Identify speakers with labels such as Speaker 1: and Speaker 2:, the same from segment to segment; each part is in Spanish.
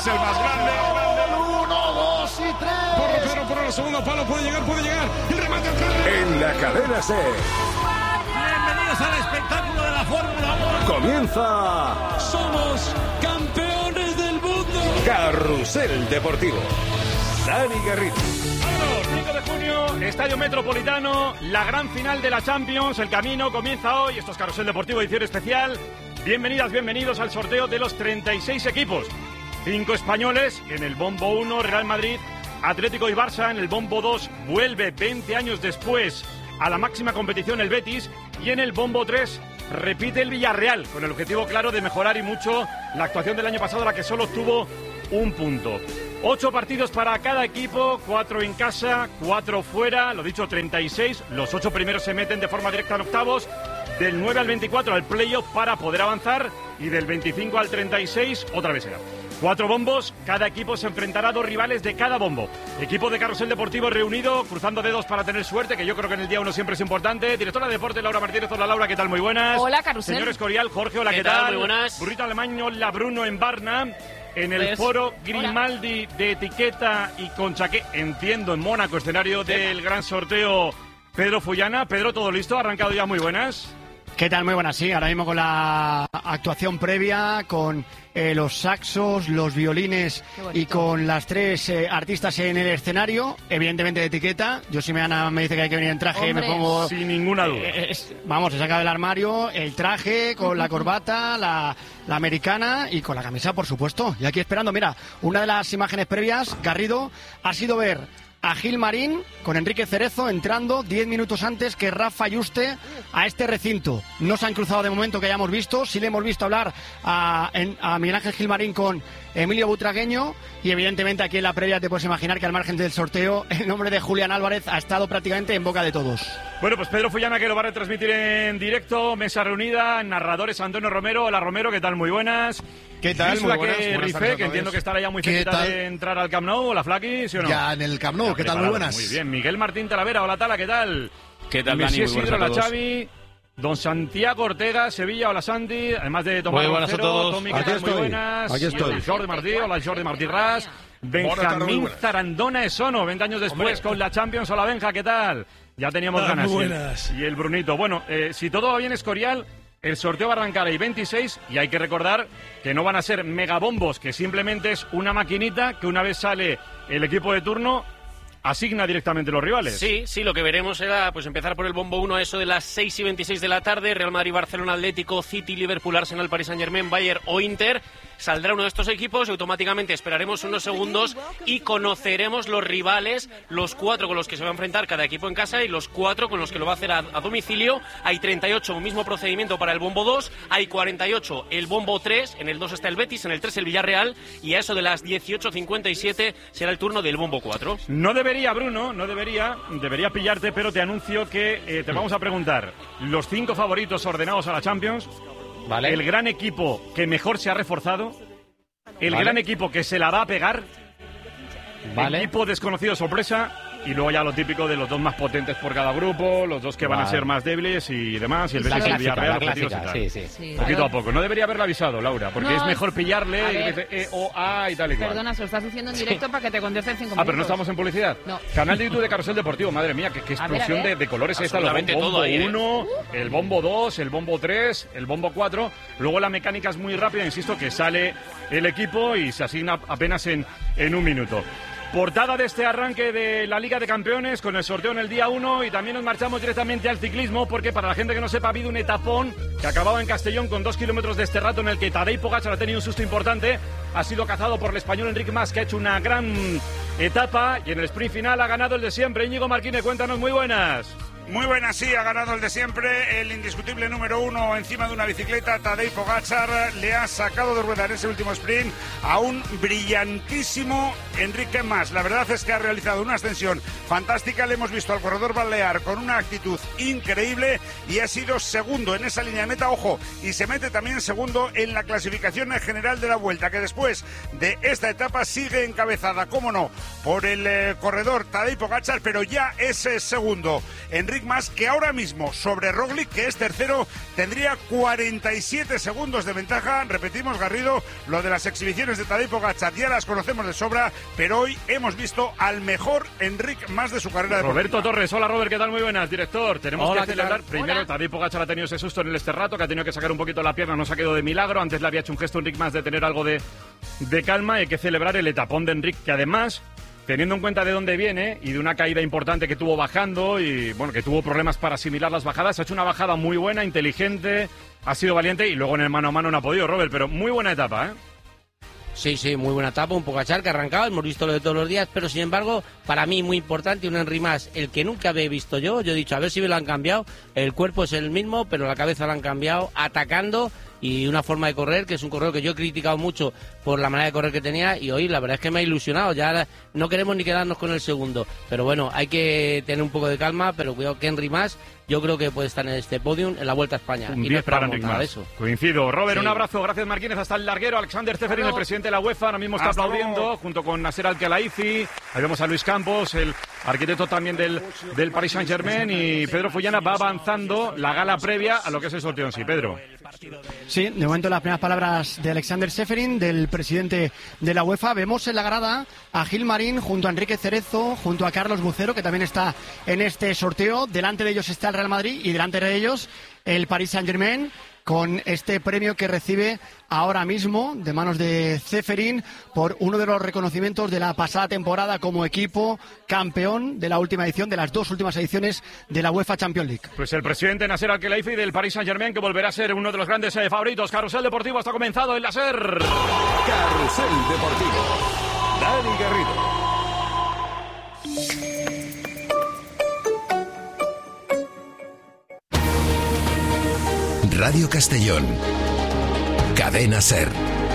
Speaker 1: es el más grande.
Speaker 2: 1, 2 y 3.
Speaker 1: Por el segundo palo, puede llegar. El remate atrás.
Speaker 3: En la cadena SER.
Speaker 4: Bienvenidos al espectáculo de la Fórmula 1.
Speaker 3: Comienza
Speaker 4: Somos campeones del mundo.
Speaker 3: Carrusel Deportivo. Dani Garrido.
Speaker 5: 5 de junio, Estadio Metropolitano, la gran final de la Champions. El camino comienza hoy. Esto es Carrusel Deportivo, edición especial. Bienvenidas, bienvenidos al sorteo de los 36 equipos. 5 españoles en el bombo 1, Real Madrid, Atlético y Barça. En el bombo 2 vuelve 20 años después a la máxima competición el Betis. Y en el bombo 3 repite el Villarreal, con el objetivo claro de mejorar y mucho la actuación del año pasado, la que solo obtuvo un punto. 8 partidos para cada equipo, 4 en casa, 4 fuera, lo dicho, 36. Los 8 primeros se meten de forma directa en octavos. Del 9 al 24 al playoff para poder avanzar. Y del 25 al 36 otra vez será. 4 bombos, cada equipo se enfrentará a 2 rivales de cada bombo. Equipo de Carrusel Deportivo reunido, cruzando dedos para tener suerte, que yo creo que en el día 1 siempre es importante. Directora de Deporte, Laura Martínez. Hola, Laura, ¿qué tal? Muy buenas.
Speaker 6: Hola, Carrusel.
Speaker 5: Señor Escorial, Jorge, hola, ¿qué tal?
Speaker 7: Muy buenas.
Speaker 5: Burrito Alemán, hola, Bruno en Barna. En el foro Grimaldi de etiqueta y Conchaque, entiendo, en Mónaco, escenario del gran sorteo, Pedro Fullana. Pedro, ¿todo listo? ¿Ha arrancado ya? Muy buenas.
Speaker 8: ¿Qué tal? Muy buenas, sí. Ahora mismo con la actuación previa, con los saxos, los violines y con las 3 artistas en el escenario, evidentemente de etiqueta. Yo, si Ana me dice que hay que venir en traje, me pongo...
Speaker 5: Sin ninguna duda.
Speaker 8: Vamos, he sacado del armario el traje con la corbata, la americana y con la camisa, por supuesto. Y aquí esperando, mira, una de las imágenes previas, Garrido, ha sido ver a Gil Marín con Enrique Cerezo entrando 10 minutos antes que Rafa Yuste a este recinto. No se han cruzado de momento que hayamos visto. Sí le hemos visto hablar a Miguel Ángel Gil Marín con Emilio Butragueño, y evidentemente aquí en la previa te puedes imaginar que al margen del sorteo el nombre de Julián Álvarez ha estado prácticamente en boca de todos.
Speaker 5: Bueno, pues Pedro Fullana, que lo va a retransmitir en directo, mesa reunida, narradores Antonio Romero. Hola, Romero, ¿qué tal? Muy buenas.
Speaker 2: ¿Qué tal?
Speaker 5: Muy
Speaker 2: buenas
Speaker 5: Rifé, que entiendo que estará ya muy cerquita de entrar al Camp Nou. Hola, Flaqui, ¿sí o no?
Speaker 2: Ya en el Camp Nou, ¿qué tal? Muy buenas.
Speaker 5: Muy bien. Miguel Martín Talavera, hola, Tala, ¿qué tal?
Speaker 7: ¿Qué tal, Dani?
Speaker 5: Messi
Speaker 7: Muy buenas
Speaker 5: Isidro,
Speaker 7: a todos.
Speaker 5: la Xavi, don Santiago Ortega, Sevilla, hola, Santi, además de Tomás
Speaker 7: Muy buenas
Speaker 5: Roncero,
Speaker 7: a todos.
Speaker 5: Tommy, ¿qué
Speaker 2: Aquí
Speaker 5: tal? Muy
Speaker 2: estoy,
Speaker 5: buenas.
Speaker 2: aquí estoy.
Speaker 5: Y el Jordi Martí, hola, Jordi Martí Ras. Benjamín Zarandona Esono, 20 años después con la Champions. Hola, Benja, ¿qué tal? Ya teníamos ganas.
Speaker 1: Muy buenas.
Speaker 5: Y el Brunito. Bueno, si todo va bien, Escorial, el sorteo va a arrancar ahí 26, y hay que recordar que no van a ser megabombos, que simplemente es una maquinita que una vez sale el equipo de turno asigna directamente los rivales.
Speaker 7: Sí, lo que veremos será pues empezar por el bombo 1 a eso de las 6:26 de la tarde. Real Madrid, Barcelona, Atlético, City, Liverpool, Arsenal, Paris Saint-Germain, Bayern o Inter. Saldrá uno de estos equipos y automáticamente esperaremos unos segundos y conoceremos los rivales, los 4 con los que se va a enfrentar cada equipo en casa y los 4 con los que lo va a hacer a domicilio. Hay 38, mismo procedimiento para el bombo 2, hay 48 el bombo 3, en el 2 está el Betis, en el 3 el Villarreal, y a eso de las 18:57 será el turno del bombo 4.
Speaker 5: No debería, Bruno, debería pillarte, pero te anuncio que te vamos a preguntar los 5 favoritos ordenados a la Champions.
Speaker 7: Vale.
Speaker 5: El gran equipo que mejor se ha reforzado, el gran equipo que se la va a pegar, equipo desconocido sorpresa, y luego ya lo típico de los 2 más potentes por cada grupo, los 2 que van a ser más débiles y demás, y el Betis y el Villarreal, objetivos y tal.
Speaker 6: Sí.
Speaker 5: Poquito a poco. No debería haberla avisado, Laura, porque
Speaker 6: No,
Speaker 5: es mejor pillarle
Speaker 6: a
Speaker 5: y
Speaker 6: ver.
Speaker 5: dice E-O-A y tal y cual.
Speaker 6: Perdona, se lo estás diciendo en directo para que te conteste en 5 minutos.
Speaker 5: Pero no estamos en publicidad.
Speaker 6: No.
Speaker 5: Canal de YouTube de Carrusel Deportivo, madre mía, qué explosión
Speaker 6: a ver.
Speaker 5: de colores esta. El
Speaker 7: Absolutamente
Speaker 5: bombo
Speaker 7: todo ahí,
Speaker 5: 1, el bombo 2, el bombo 3, el bombo 4. Luego la mecánica es muy rápida, insisto, que sale el equipo y se asigna apenas en un minuto. Portada de este arranque de la Liga de Campeones con el sorteo en el día 1, y también nos marchamos directamente al ciclismo, porque para la gente que no sepa, ha habido un etapón que acababa en Castellón con 2 kilómetros de este rato en el que Tadej Pogačar ha tenido un susto importante. Ha sido cazado por el español Enric Mas, que ha hecho una gran etapa, y en el sprint final ha ganado el de siempre. Íñigo Marquínez, cuéntanos, muy buenas.
Speaker 1: Muy buena, sí, ha ganado el de siempre, el indiscutible número 1 encima de una bicicleta. Tadej Pogačar le ha sacado de rueda en ese último sprint a un brillantísimo Enric Mas. La verdad es que ha realizado una ascensión fantástica. Le hemos visto al corredor balear con una actitud increíble y ha sido segundo en esa línea de meta, ojo, y se mete también segundo en la clasificación general de la Vuelta, que después de esta etapa sigue encabezada, cómo no, por el corredor Tadej Pogačar, pero ya es segundo. Enric Enric Mas, que ahora mismo sobre Roglic, que es tercero, tendría 47 segundos de ventaja. Repetimos, Garrido, lo de las exhibiciones de Tadej Pogačar ya las conocemos de sobra, pero hoy hemos visto al mejor Enric Mas de su carrera deportiva.
Speaker 5: Roberto Torres, hola Robert, ¿qué tal? Muy buenas, director. Tenemos
Speaker 8: Hola,
Speaker 5: que celebrar primero, Tadej Pogačar ha tenido ese susto en el Esterrato, que ha tenido que sacar un poquito la pierna, no se ha quedado de milagro. Antes le había hecho un gesto a Enric Mas de tener algo de calma. Hay que celebrar el etapón de Enric, que además, teniendo en cuenta de dónde viene y de una caída importante que tuvo bajando y bueno, que tuvo problemas para asimilar las bajadas, ha hecho una bajada muy buena, inteligente, ha sido valiente y luego en el mano a mano no ha podido, Robert, pero muy buena etapa, ¿eh?
Speaker 9: Sí, muy buena etapa, un Pogačar que ha arrancado, hemos visto lo de todos los días, pero sin embargo, para mí muy importante, un Enric Mas, el que nunca había visto yo he dicho, a ver si me lo han cambiado, el cuerpo es el mismo, pero la cabeza lo han cambiado, atacando, y una forma de correr, que es un correo que yo he criticado mucho por la manera de correr que tenía, y hoy la verdad es que me ha ilusionado, ya no queremos ni quedarnos con el segundo, pero bueno, hay que tener un poco de calma, pero cuidado que Enric Mas, yo creo que puede estar en este podium en la Vuelta a España,
Speaker 5: un
Speaker 9: y no esperamos nada de eso.
Speaker 5: Coincido. Robert,
Speaker 9: sí.
Speaker 5: Un abrazo, gracias Marquínez, hasta el larguero. Alexander Ceferin, el presidente de la UEFA, ahora mismo está aplaudiendo, junto con Nasser Al-Khelaifi. Ahí vemos a Luis Campos, el arquitecto también del Paris Saint-Germain, y Pedro Fullana va avanzando la gala previa a lo que es el sorteo en sí. Pedro.
Speaker 8: Sí, de momento las primeras palabras de Alexander Ceferin, del presidente de la UEFA. Vemos en la grada a Gil Marín junto a Enrique Cerezo, junto a Carlos Bucero, que también está en este sorteo. Delante de ellos está el Real Madrid y delante de ellos el Paris Saint-Germain, con este premio que recibe ahora mismo de manos de Ceferin por uno de los reconocimientos de la pasada temporada como equipo campeón de la última edición, de las dos últimas ediciones de la UEFA Champions League.
Speaker 5: Pues el presidente Nasser Al-Khelaifi del Paris Saint-Germain, que volverá a ser uno de los grandes favoritos. Carrusel Deportivo está comenzado en la SER.
Speaker 3: Carrusel Deportivo. Dani Garrido.
Speaker 10: Radio Castellón. Cadena SER.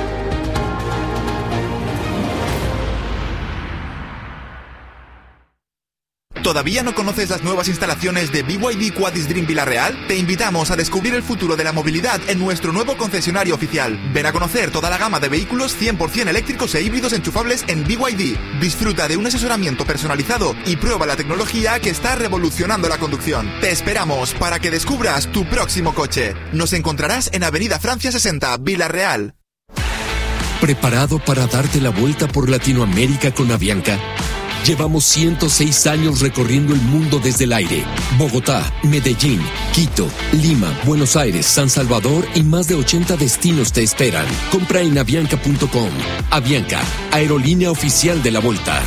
Speaker 11: ¿Todavía no conoces las nuevas instalaciones de BYD Quadis Dream Villarreal? Te invitamos a descubrir el futuro de la movilidad en nuestro nuevo concesionario oficial. Ven a conocer toda la gama de vehículos 100% eléctricos e híbridos enchufables en BYD. Disfruta de un asesoramiento personalizado y prueba la tecnología que está revolucionando la conducción. Te esperamos para que descubras tu próximo coche. Nos encontrarás en Avenida Francia 60, Villarreal.
Speaker 10: ¿Preparado para darte la vuelta por Latinoamérica con Avianca? Llevamos 106 años recorriendo el mundo desde el aire. Bogotá, Medellín, Quito, Lima, Buenos Aires, San Salvador y más de 80 destinos te esperan. Compra en avianca.com. Avianca, aerolínea oficial de la Volta.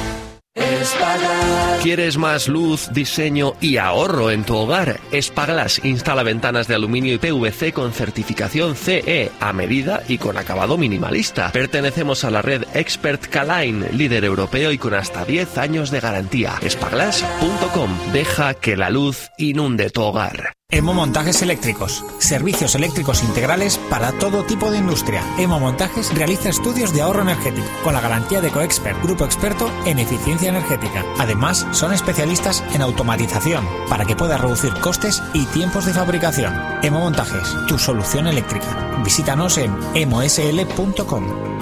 Speaker 12: ¿Quieres más luz, diseño y ahorro en tu hogar? Espaglass instala ventanas de aluminio y PVC con certificación CE a medida y con acabado minimalista. Pertenecemos a la red Expert K-Line, líder europeo y con hasta 10 años de garantía. Espaglass.com. Deja que la luz inunde tu hogar.
Speaker 13: Emo Montajes Eléctricos. Servicios eléctricos integrales para todo tipo de industria. Emo Montajes realiza estudios de ahorro energético con la garantía de Coexpert, grupo experto en eficiencia energética. Además, son especialistas en automatización para que puedas reducir costes y tiempos de fabricación. Emo Montajes, tu solución eléctrica. Visítanos en emosl.com.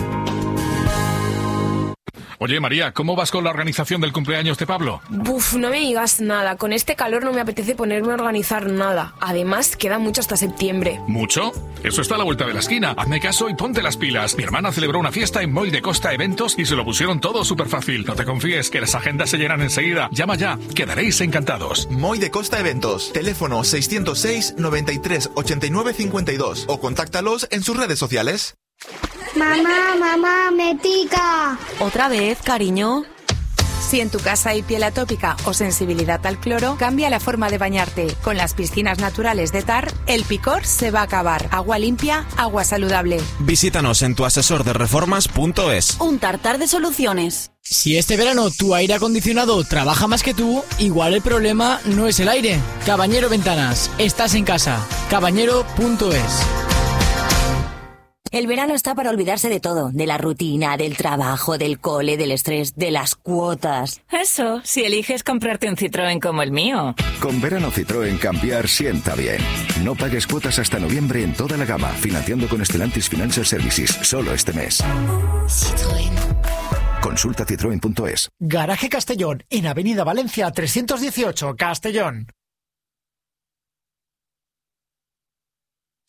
Speaker 14: Oye, María, ¿cómo vas con la organización del cumpleaños de Pablo?
Speaker 15: Buf, no me digas nada. Con este calor no me apetece ponerme a organizar nada. Además, queda mucho hasta septiembre.
Speaker 14: ¿Mucho? Eso está a la vuelta de la esquina. Hazme caso y ponte las pilas. Mi hermana celebró una fiesta en Moy de Costa Eventos y se lo pusieron todo súper fácil. No te confíes, que las agendas se llenan enseguida. Llama ya, quedaréis encantados.
Speaker 11: Moy de Costa Eventos. Teléfono 606 93 89 52 o contáctalos en sus redes sociales.
Speaker 16: Mamá, me pica.
Speaker 17: ¿Otra vez, cariño? Si en tu casa hay piel atópica o sensibilidad al cloro, cambia la forma de bañarte. Con las piscinas naturales de TAR, el picor se va a acabar. Agua limpia, agua saludable.
Speaker 18: Visítanos en tuasesordereformas.es.
Speaker 17: Un tartar de soluciones.
Speaker 19: Si este verano tu aire acondicionado trabaja más que tú, igual el problema no es el aire. Cabañero Ventanas, estás en casa. Cabañero.es.
Speaker 20: El verano está para olvidarse de todo, de la rutina, del trabajo, del cole, del estrés, de las cuotas.
Speaker 21: Eso, si eliges comprarte un Citroën como el mío.
Speaker 22: Con verano Citroën cambiar sienta bien. No pagues cuotas hasta noviembre en toda la gama, financiando con Stellantis Financial Services, solo este mes.
Speaker 20: Citroën.
Speaker 22: Consulta citroen.es.
Speaker 13: Garaje Castellón, en Avenida Valencia 318, Castellón.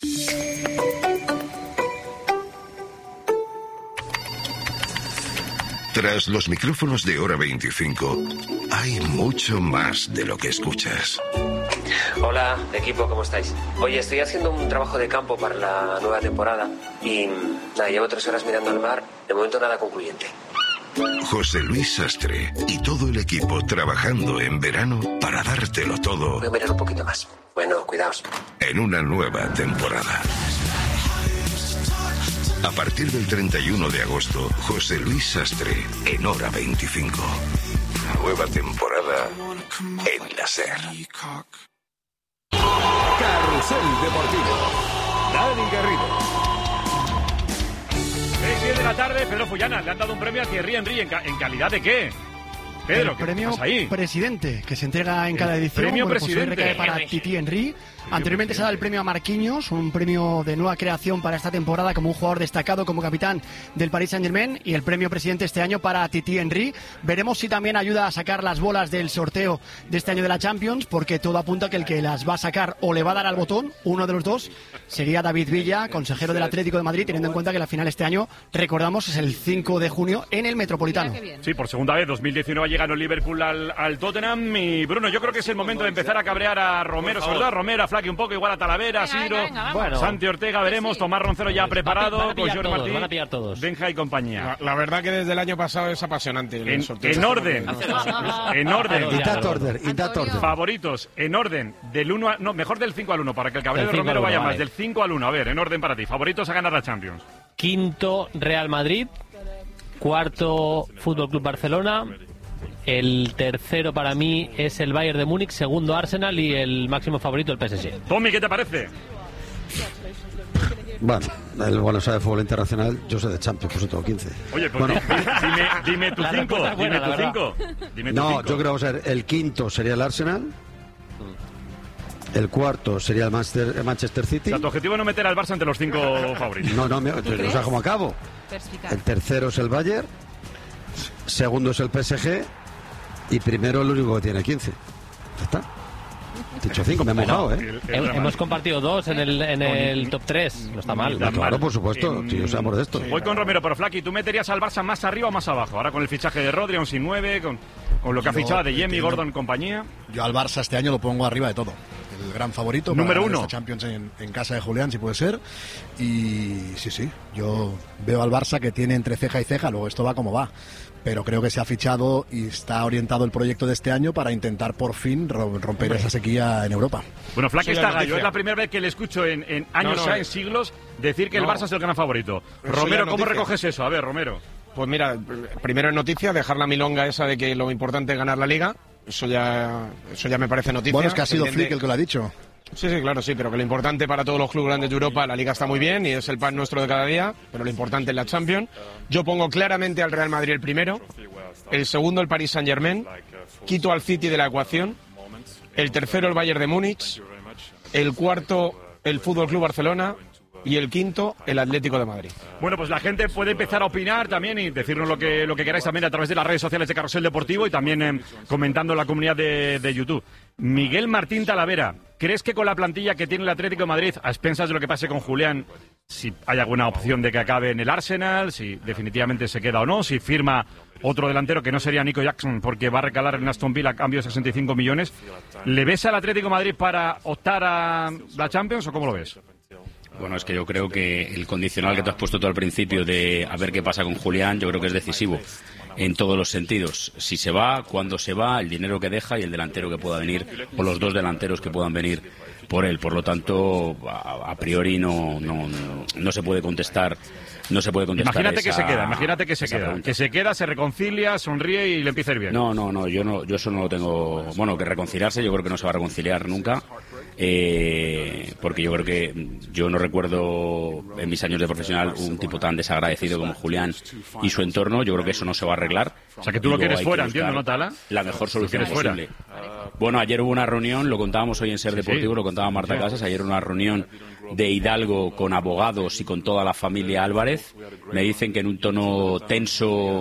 Speaker 2: Tras los micrófonos de Hora 25, hay mucho más de lo que escuchas.
Speaker 4: Hola, equipo, ¿cómo estáis? Oye, estoy haciendo un trabajo de campo para la nueva temporada y nada, llevo 3 horas mirando al mar, de momento nada concluyente.
Speaker 2: José Luis Sastre y todo el equipo trabajando en verano para dártelo todo.
Speaker 4: Voy a mirar un poquito más. Bueno, cuidaos.
Speaker 2: En una nueva temporada. A partir del 31 de agosto, José Luis Sastre en Hora 25. Nueva temporada en la SER.
Speaker 3: Carrusel Deportivo. Dani Garrido.
Speaker 5: 6 de la tarde, Pedro Fullana, le han dado un premio a Thierry Henry. ¿En calidad de qué? Pedro,
Speaker 8: el premio
Speaker 5: ¿qué pasa ahí?
Speaker 8: Presidente, que se entrega en cada edición.
Speaker 5: Premio
Speaker 8: pues
Speaker 5: Presidente.
Speaker 8: hoy recae para Titi Henry. Anteriormente se ha dado el premio a Marquinhos, un premio de nueva creación para esta temporada como un jugador destacado, como capitán del Paris Saint-Germain, y el premio Presidente este año para Titi Henry. Veremos si también ayuda a sacar las bolas del sorteo de este año de la Champions, porque todo apunta que el que las va a sacar o le va a dar al botón, uno de los dos, sería David Villa, consejero del Atlético de Madrid, teniendo en cuenta que la final este año, recordamos, es el 5 de junio en el Metropolitano.
Speaker 5: Sí, por segunda vez, 2019 ha llegado el Liverpool al Tottenham. Y Bruno, yo creo que es el momento de empezar a cabrear a Romero, sobre todo a Romero, a Flaque un poco, igual a Talavera, a Siro,
Speaker 6: bueno,
Speaker 5: Santi Ortega, veremos, Tomás Roncero ya preparado, con Jorge Martín,
Speaker 7: van a pillar todos.
Speaker 5: Benja y compañía.
Speaker 23: La verdad que desde el año pasado es apasionante.
Speaker 5: En orden.
Speaker 24: In that order.
Speaker 5: Favoritos, en orden, del 1 no, mejor del 5 al 1, para que el cabrero de Romero vaya más, del 5 al 1. A ver, en orden para ti, favoritos a ganar la Champions.
Speaker 7: Quinto, Real Madrid. Cuarto, Fútbol Club Barcelona. El tercero para mí es el Bayern de Múnich. Segundo, Arsenal. Y el máximo favorito, el PSG.
Speaker 5: Tommy, ¿qué te parece?
Speaker 24: Bueno, el bueno sabe de fútbol internacional, yo sé de Champions, por eso tengo 15.
Speaker 5: Oye, pues
Speaker 24: bueno,
Speaker 5: dime tu 5. Dime tu 5.
Speaker 24: No, yo creo que va a ser el quinto sería el Arsenal. El cuarto sería el Manchester City.
Speaker 5: O sea, tu objetivo es no meter al Barça entre los 5 favoritos.
Speaker 24: No, o sea, como acabo. El tercero es el Bayern. Segundo es el PSG. Y primero el único que tiene 15. Ya está. Te he dicho 5, me he mojado, ¿eh?
Speaker 7: Hemos compartido 2 en el top 3. No está mal.
Speaker 24: Claro, por supuesto. Si yo sabemos de esto.
Speaker 5: Voy con Romero, pero Flaky, ¿tú meterías al Barça más arriba o más abajo? Ahora con el fichaje de Rodri, un sin 9, con lo que ha fichado de Jemmy, Gordon y compañía.
Speaker 25: Yo al Barça este año lo pongo arriba de todo. El gran favorito.
Speaker 5: Número 1.
Speaker 25: Champions en casa de Julián, si puede ser. Y sí, yo veo al Barça que tiene entre ceja y ceja. Luego esto va como va. Pero creo que se ha fichado y está orientado el proyecto de este año para intentar por fin romper esa sequía en Europa.
Speaker 5: Bueno, Flaque está gallo. Es la primera vez que le escucho en años, en siglos, decir que el Barça es el gran favorito. Romero, ¿cómo recoges eso? A ver, Romero.
Speaker 23: Pues mira, primero en noticia, dejar la milonga esa de que lo importante es ganar la Liga. Eso ya me parece noticia.
Speaker 25: Bueno, es que ha sido Flick el que lo ha dicho.
Speaker 23: Sí, claro, sí, pero que lo importante para todos los clubes grandes de Europa, la Liga está muy bien y es el pan nuestro de cada día, pero lo importante es la Champions. Yo pongo claramente al Real Madrid el primero, el segundo el Paris Saint-Germain, quito al City de la ecuación, el tercero el Bayern de Múnich, el cuarto el Fútbol Club Barcelona y el quinto el Atlético de Madrid.
Speaker 5: Bueno, pues la gente puede empezar a opinar también y decirnos lo que queráis también a través de las redes sociales de Carrusel Deportivo y también comentando en la comunidad de YouTube. Miguel Martín Talavera, ¿crees que con la plantilla que tiene el Atlético de Madrid, a expensas de lo que pase con Julián, si hay alguna opción de que acabe en el Arsenal, si definitivamente se queda o no, si firma otro delantero que no sería Nico Jackson porque va a recalar en Aston Villa a cambio de 65 millones, ¿le ves al Atlético de Madrid para optar a la Champions o cómo lo ves?
Speaker 26: Bueno, es que yo creo que el condicional que te has puesto tú al principio de a ver qué pasa con Julián, yo creo que es decisivo en todos los sentidos. Si se va, cuándo se va, el dinero que deja y el delantero que pueda venir, o los dos delanteros que puedan venir por él. Por lo tanto, a priori no se puede contestar. No se puede contestar.
Speaker 5: Imagínate que se queda. Que se queda, se reconcilia, sonríe y le empieza a ir bien.
Speaker 26: No, yo eso no lo tengo. Bueno, que reconciliarse, yo creo que no se va a reconciliar nunca. Porque yo creo que yo no recuerdo en mis años de profesional un tipo tan desagradecido como Julián y su entorno. Yo creo que eso no se va a arreglar.
Speaker 5: O sea que tú lo quieres fuera, entiendo, ¿no, Tala?
Speaker 26: La mejor solución posible. Bueno, ayer hubo una reunión, lo contábamos hoy en Ser Deportivo, lo contaba Marta Casas, ayer una reunión de Hidalgo con abogados y con toda la familia Álvarez. Me dicen que en un tono tenso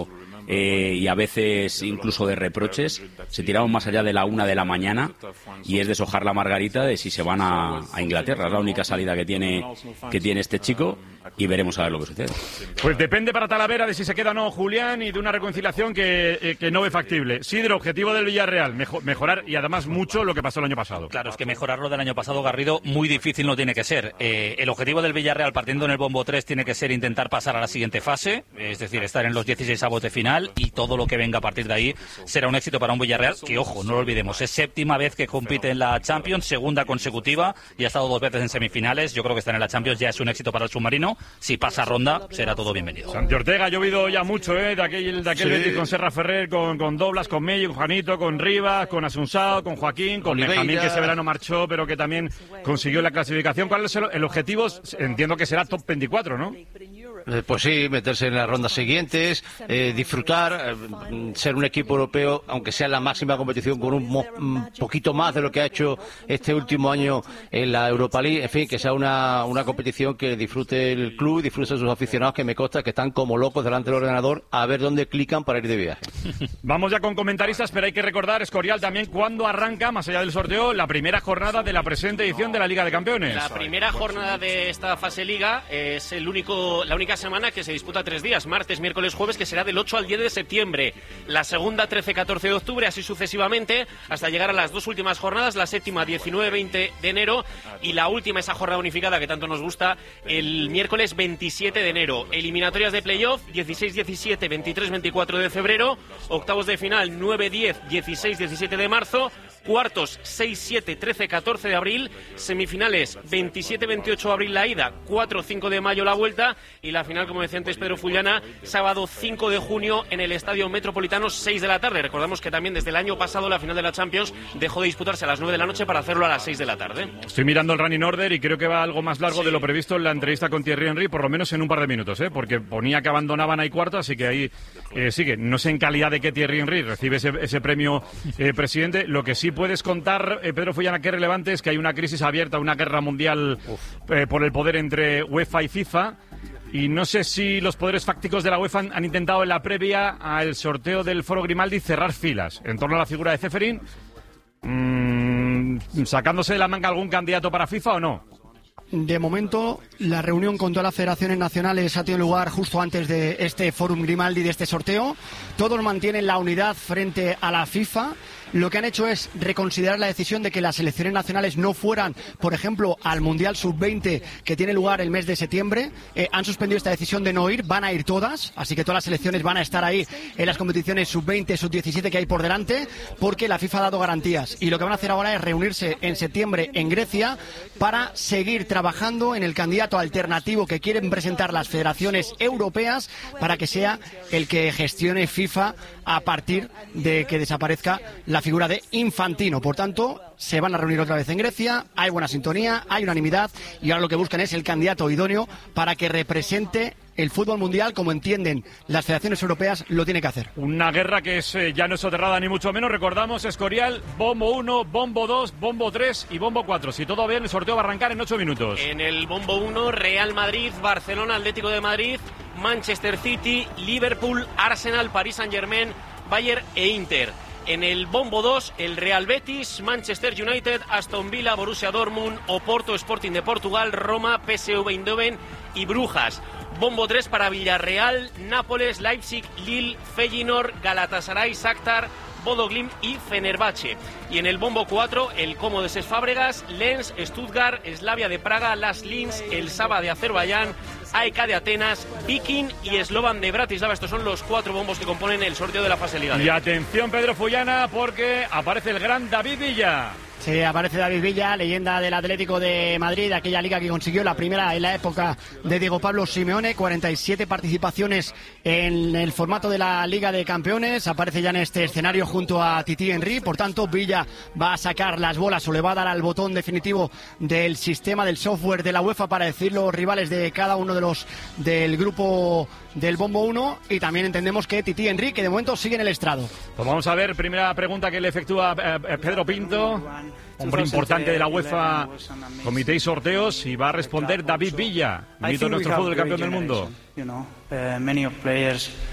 Speaker 26: y a veces incluso de reproches. Se tiraron más allá de la 1 de la mañana y es deshojar la margarita de si se van a Inglaterra. Es la única salida que tiene este chico y veremos a ver lo que sucede.
Speaker 5: Pues depende para Talavera de si se queda o no Julián y de una reconciliación que no ve factible. Sí, del objetivo del Villarreal, mejorar y además mucho lo que pasó el año pasado.
Speaker 1: Claro, es que mejorar lo del año pasado, Garrido, muy difícil no tiene que ser. El objetivo del Villarreal partiendo en el bombo 3 tiene que ser intentar pasar a la siguiente fase, es decir, estar en los 16avos de final, y todo lo que venga a partir de ahí será un éxito para un Villarreal que, ojo, no lo olvidemos, es 7ª vez que compite en la Champions, 2ª consecutiva, y ha estado 2 veces en semifinales. Yo creo que estar en la Champions ya es un éxito para el submarino. Si pasa ronda, será todo bienvenido.
Speaker 5: Santi Ortega, ha llovido ya mucho, de aquel
Speaker 23: Sí.
Speaker 5: Betis con Serra Ferrer, con Doblas, con Mello, con Juanito, con Rivas, con Asunsao, con Joaquín, con
Speaker 23: Oliveira.
Speaker 5: Benjamín, que ese verano marchó, pero que también consiguió la clasificación. ¿Cuál es el objetivo? Entiendo que será top 24, ¿no?
Speaker 23: Pues sí, meterse en las rondas siguientes, disfrutar, ser un equipo europeo, aunque sea en la máxima competición, con un poquito más de lo que ha hecho este último año en la Europa League. En fin, que sea una competición que disfrute el club, disfrute sus aficionados, que me consta que están como locos delante del ordenador a ver dónde clican para ir de viaje.
Speaker 5: Vamos ya con comentaristas, pero hay que recordar, Escorial, también cuándo arranca, más allá del sorteo, la primera jornada de la presente edición de la Liga de Campeones.
Speaker 7: La primera jornada de esta fase Liga es la única semana que se disputa 3 días, martes, miércoles, jueves, que será del 8 al 10 de septiembre. La segunda, 13-14 de octubre, así sucesivamente, hasta llegar a las 2 últimas jornadas, la séptima, 19-20 de enero, y la última, esa jornada unificada que tanto nos gusta, el miércoles 27 de enero. Eliminatorias de playoff, 16-17, 23-24 de febrero, octavos de final, 9-10, 16-17 de marzo, cuartos 6-7, 13-14 de abril, semifinales 27-28 de abril la ida, 4-5 de mayo la vuelta, y la final, como decía antes Pedro Fullana, sábado 5 de junio en el Estadio Metropolitano, 6 de la tarde. Recordamos que también desde el año pasado la final de la Champions dejó de disputarse a las 9 de la noche para hacerlo a las 6 de la tarde.
Speaker 5: Estoy mirando el running order y creo que va algo más largo de lo previsto en la entrevista con Thierry Henry, por lo menos en un par de minutos, porque ponía que abandonaban ahí cuarto, así que ahí sigue. No sé en calidad de qué Thierry Henry recibe ese premio presidente. Lo que sí puedes contar, Pedro Fullana, que es relevante, es que hay una crisis abierta, una guerra mundial por el poder entre UEFA y FIFA. Y no sé si los poderes fácticos de la UEFA han intentado en la previa al sorteo del Foro Grimaldi cerrar filas en torno a la figura de Ceferín, sacándose de la manga algún candidato para FIFA o no.
Speaker 8: De momento, la reunión con todas las federaciones nacionales ha tenido lugar justo antes de este Fórum Grimaldi, de este sorteo. Todos mantienen la unidad frente a la FIFA. Lo que han hecho es reconsiderar la decisión de que las selecciones nacionales no fueran, por ejemplo, al Mundial Sub-20 que tiene lugar el mes de septiembre. Han suspendido esta decisión de no ir, van a ir todas, así que todas las selecciones van a estar ahí en las competiciones Sub-20, Sub-17 que hay por delante, porque la FIFA ha dado garantías. Y lo que van a hacer ahora es reunirse en septiembre en Grecia para seguir trabajando en el candidato alternativo que quieren presentar las federaciones europeas para que sea el que gestione FIFA a partir de que desaparezca la figura de Infantino. Por tanto, se van a reunir otra vez en Grecia, hay buena sintonía, hay unanimidad, y ahora lo que buscan es el candidato idóneo para que represente el fútbol mundial como entienden las federaciones europeas lo tiene que hacer.
Speaker 5: Una guerra que ya no es soterrada ni mucho menos. Recordamos, Escorial, bombo 1, bombo 2, bombo 3 y bombo 4. Si todo va bien, el sorteo va a arrancar en 8 minutos.
Speaker 7: En el bombo 1, Real Madrid, Barcelona, Atlético de Madrid, Manchester City, Liverpool, Arsenal, Paris Saint-Germain, Bayern e Inter. En el bombo 2, el Real Betis, Manchester United, Aston Villa, Borussia Dortmund, Oporto, Sporting de Portugal, Roma, PSV Eindhoven y Brujas. Bombo 3 para Villarreal, Nápoles, Leipzig, Lille, Feyenoord, Galatasaray, Shakhtar, Bodo Glimt y Fenerbahce. Y en el bombo 4, el Como de Ses Fábregas, Lens, Stuttgart, Slavia de Praga, Las Linz, el Saba de Azerbaiyán, AEK de Atenas, Viking y Slovan de Bratislava. Estos son los 4 bombos que componen el sorteo de la fase Liga.
Speaker 5: Y atención, Pedro Fullana, porque aparece el gran David Villa.
Speaker 8: Sí, aparece David Villa, leyenda del Atlético de Madrid, aquella liga que consiguió la primera en la época de Diego Pablo Simeone, 47 participaciones en el formato de la Liga de Campeones, aparece ya en este escenario junto a Titi Henry. Por tanto, Villa va a sacar las bolas o le va a dar al botón definitivo del sistema, del software de la UEFA para decir los rivales de cada uno de los del grupo del bombo 1, y también entendemos que Titi Henry, que de momento sigue en el estrado.
Speaker 5: Pues vamos a ver, primera pregunta que le efectúa Pedro Pinto, hombre importante de la UEFA, Comité y Sorteos, y va a responder David Villa, mito de nuestro fútbol, campeón del mundo.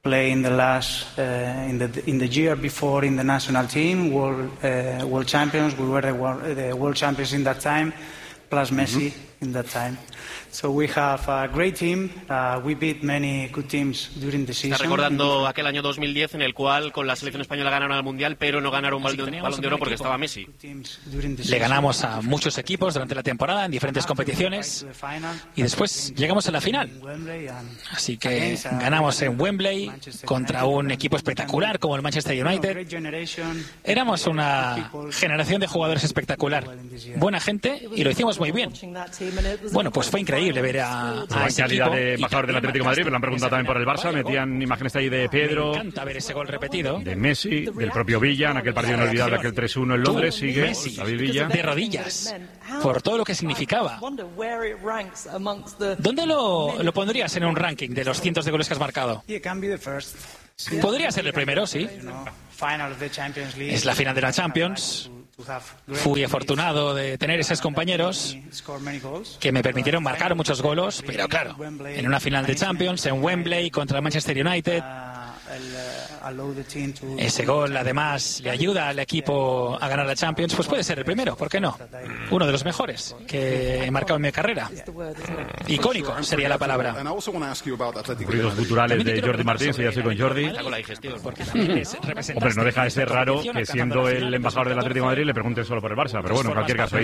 Speaker 9: play in the last in the year before in the national team, world champions. We were the world champions in that time, plus Messi in that time. So we have a great team. We beat many good teams during the season.
Speaker 7: Está recordando aquel año 2010 en el cual con la selección española ganaron al Mundial, pero no ganaron Balón de Oro porque estaba Messi.
Speaker 1: Le ganamos a muchos equipos durante la temporada en diferentes competiciones y después llegamos a la final. Así que ganamos en Wembley contra un equipo espectacular como el Manchester United. Éramos una generación de jugadores espectacular, buena gente, y lo hicimos muy bien. Bueno, pues fue increíble ver a
Speaker 5: ese calidad de embajador del Atlético de Madrid, pero le han preguntado también por el Barça. Metían imágenes ahí de Pedro,
Speaker 1: me encanta ver ese gol repetido,
Speaker 5: de Messi, del propio Villa en aquel partido inolvidable, aquel 3-1 en Londres. Sigue
Speaker 1: Messi,
Speaker 5: David Villa
Speaker 1: de rodillas, por todo lo que significaba. ¿Dónde lo pondrías en un ranking de los cientos de goles que has marcado? Podría ser el primero, sí. Es la final de la Champions. Fui afortunado de tener esos compañeros que me permitieron marcar muchos goles, pero claro, en una final de Champions, en Wembley contra el Manchester United, ese gol además le ayuda al equipo a ganar la Champions, pues puede ser el primero, ¿por qué no? Uno de los mejores que he marcado en mi carrera. Icónico sería la palabra.
Speaker 5: Ruidos guturales de Jordi Martín, si ya estoy con Jordi. Hombre, no deja de ser raro que siendo el embajador del Atlético de Madrid le pregunten solo por el Barça, pero bueno, en cualquier caso.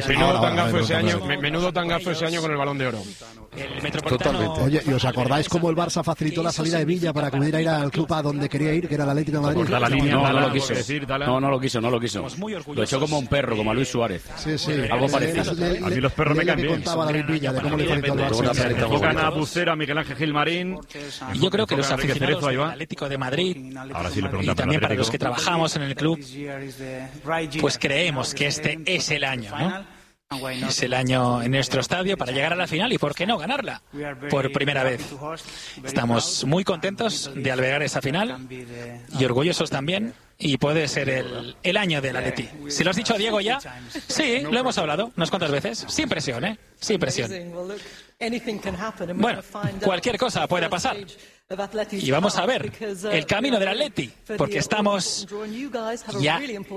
Speaker 23: Menudo tangazo ese año con el Balón de Oro.
Speaker 25: Totalmente. Oye, ¿y os acordáis cómo el Barça facilitó la salida de Villa para que pudiera ir al club a donde quería ir, que era el Atlético de Madrid?
Speaker 26: No lo quiso. Lo echó como un perro, como a Luis Suárez.
Speaker 25: Sí.
Speaker 5: Algo parecido. A mí los perros me caen bien.
Speaker 25: Contaba David Villa de cómo le facilitó el Barça.
Speaker 5: Tocan a Bucero, a Miguel Ángel Gilmarín.
Speaker 1: Y yo creo que los aficionados del Atlético de Madrid, y también para los que trabajamos en el club, pues creemos que este es el año, ¿no? Es el año en nuestro estadio para llegar a la final y, ¿por qué no, ganarla por primera vez? Estamos muy contentos de albergar esa final y orgullosos también, y puede ser el año del Atleti. ¿Se lo has dicho a Diego ya? Sí, lo hemos hablado unas cuantas veces. Sin presión, ¿eh? Sin presión. Bueno, cualquier cosa puede pasar. Y vamos a ver el camino del Atleti, porque estamos ya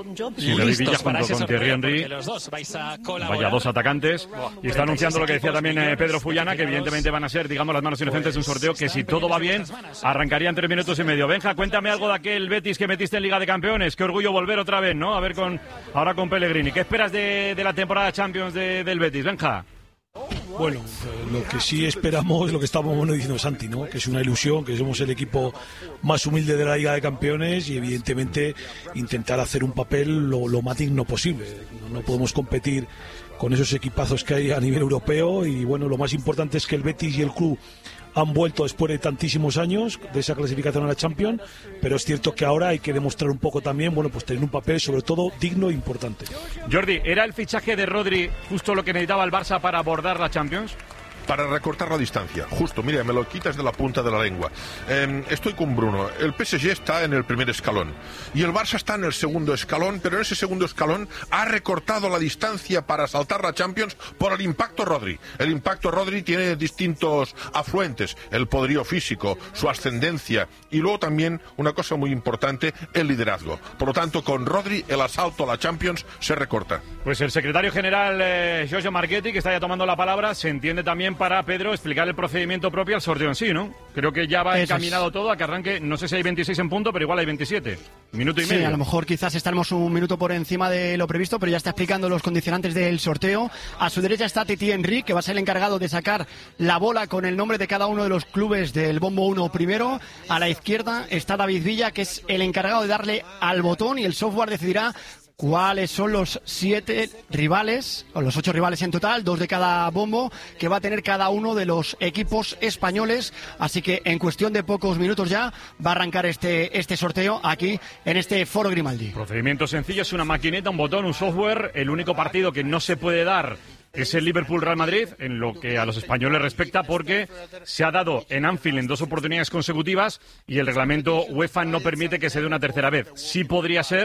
Speaker 1: listos para ese sorteo, porque los dos vais a colaborar.
Speaker 5: Vaya, dos atacantes. Y está anunciando lo que decía también Pedro Fullana, que evidentemente van a ser, digamos, las manos inocentes de un sorteo que, si todo va bien, arrancaría en 3 minutos y medio. Benja, cuéntame algo de aquel Betis que metiste en Liga de Campeones. Qué orgullo volver otra vez, ¿no? A ver ahora con Pellegrini. ¿Qué esperas de la temporada Champions del Betis, Benja?
Speaker 10: Bueno, lo que sí esperamos, lo que estábamos diciendo Santi, ¿no? Que es una ilusión, que somos el equipo más humilde de la Liga de Campeones y evidentemente intentar hacer un papel lo más digno posible. No podemos competir con esos equipazos que hay a nivel europeo y bueno, lo más importante es que el Betis y el club han vuelto después de tantísimos años de esa clasificación a la Champions, pero es cierto que ahora hay que demostrar un poco también, bueno, pues tener un papel sobre todo digno e importante.
Speaker 5: Jordi, ¿era el fichaje de Rodri justo lo que necesitaba el Barça para abordar la Champions?
Speaker 11: Para recortar la distancia, justo, mira, me lo quitas de la punta de la lengua. Estoy con Bruno, el PSG está en el primer escalón y el Barça está en el segundo escalón, pero en ese segundo escalón ha recortado la distancia para saltar la Champions por el impacto Rodri. El impacto Rodri tiene distintos afluentes, el poderío físico, su ascendencia y luego también una cosa muy importante, el liderazgo. Por lo tanto, con Rodri el asalto a la Champions se recorta.
Speaker 5: Pues el secretario general Giorgio Marchetti, que está ya tomando la palabra, se entiende también para Pedro explicar el procedimiento propio al sorteo en sí, ¿no? Creo que ya va encaminado todo a que arranque, no sé si hay 26 en punto, pero igual hay 27. Minuto y medio.
Speaker 8: Sí, a lo mejor quizás estaremos un minuto por encima de lo previsto, pero ya está explicando los condicionantes del sorteo. A su derecha está Titi Henry, que va a ser el encargado de sacar la bola con el nombre de cada uno de los clubes del Bombo 1 primero. A la izquierda está David Villa, que es el encargado de darle al botón y el software decidirá cuáles son los 7 rivales, o los 8 rivales en total, 2 de cada bombo, que va a tener cada uno de los equipos españoles. Así que en cuestión de pocos minutos ya va a arrancar este sorteo aquí en este Foro Grimaldi.
Speaker 5: Procedimiento sencillo, es una maquineta, un botón, un software. El único partido que no se puede dar es el Liverpool-Real Madrid, en lo que a los españoles respecta, porque se ha dado en Anfield en 2 oportunidades consecutivas y el reglamento UEFA no permite que se dé una tercera vez. Sí podría ser que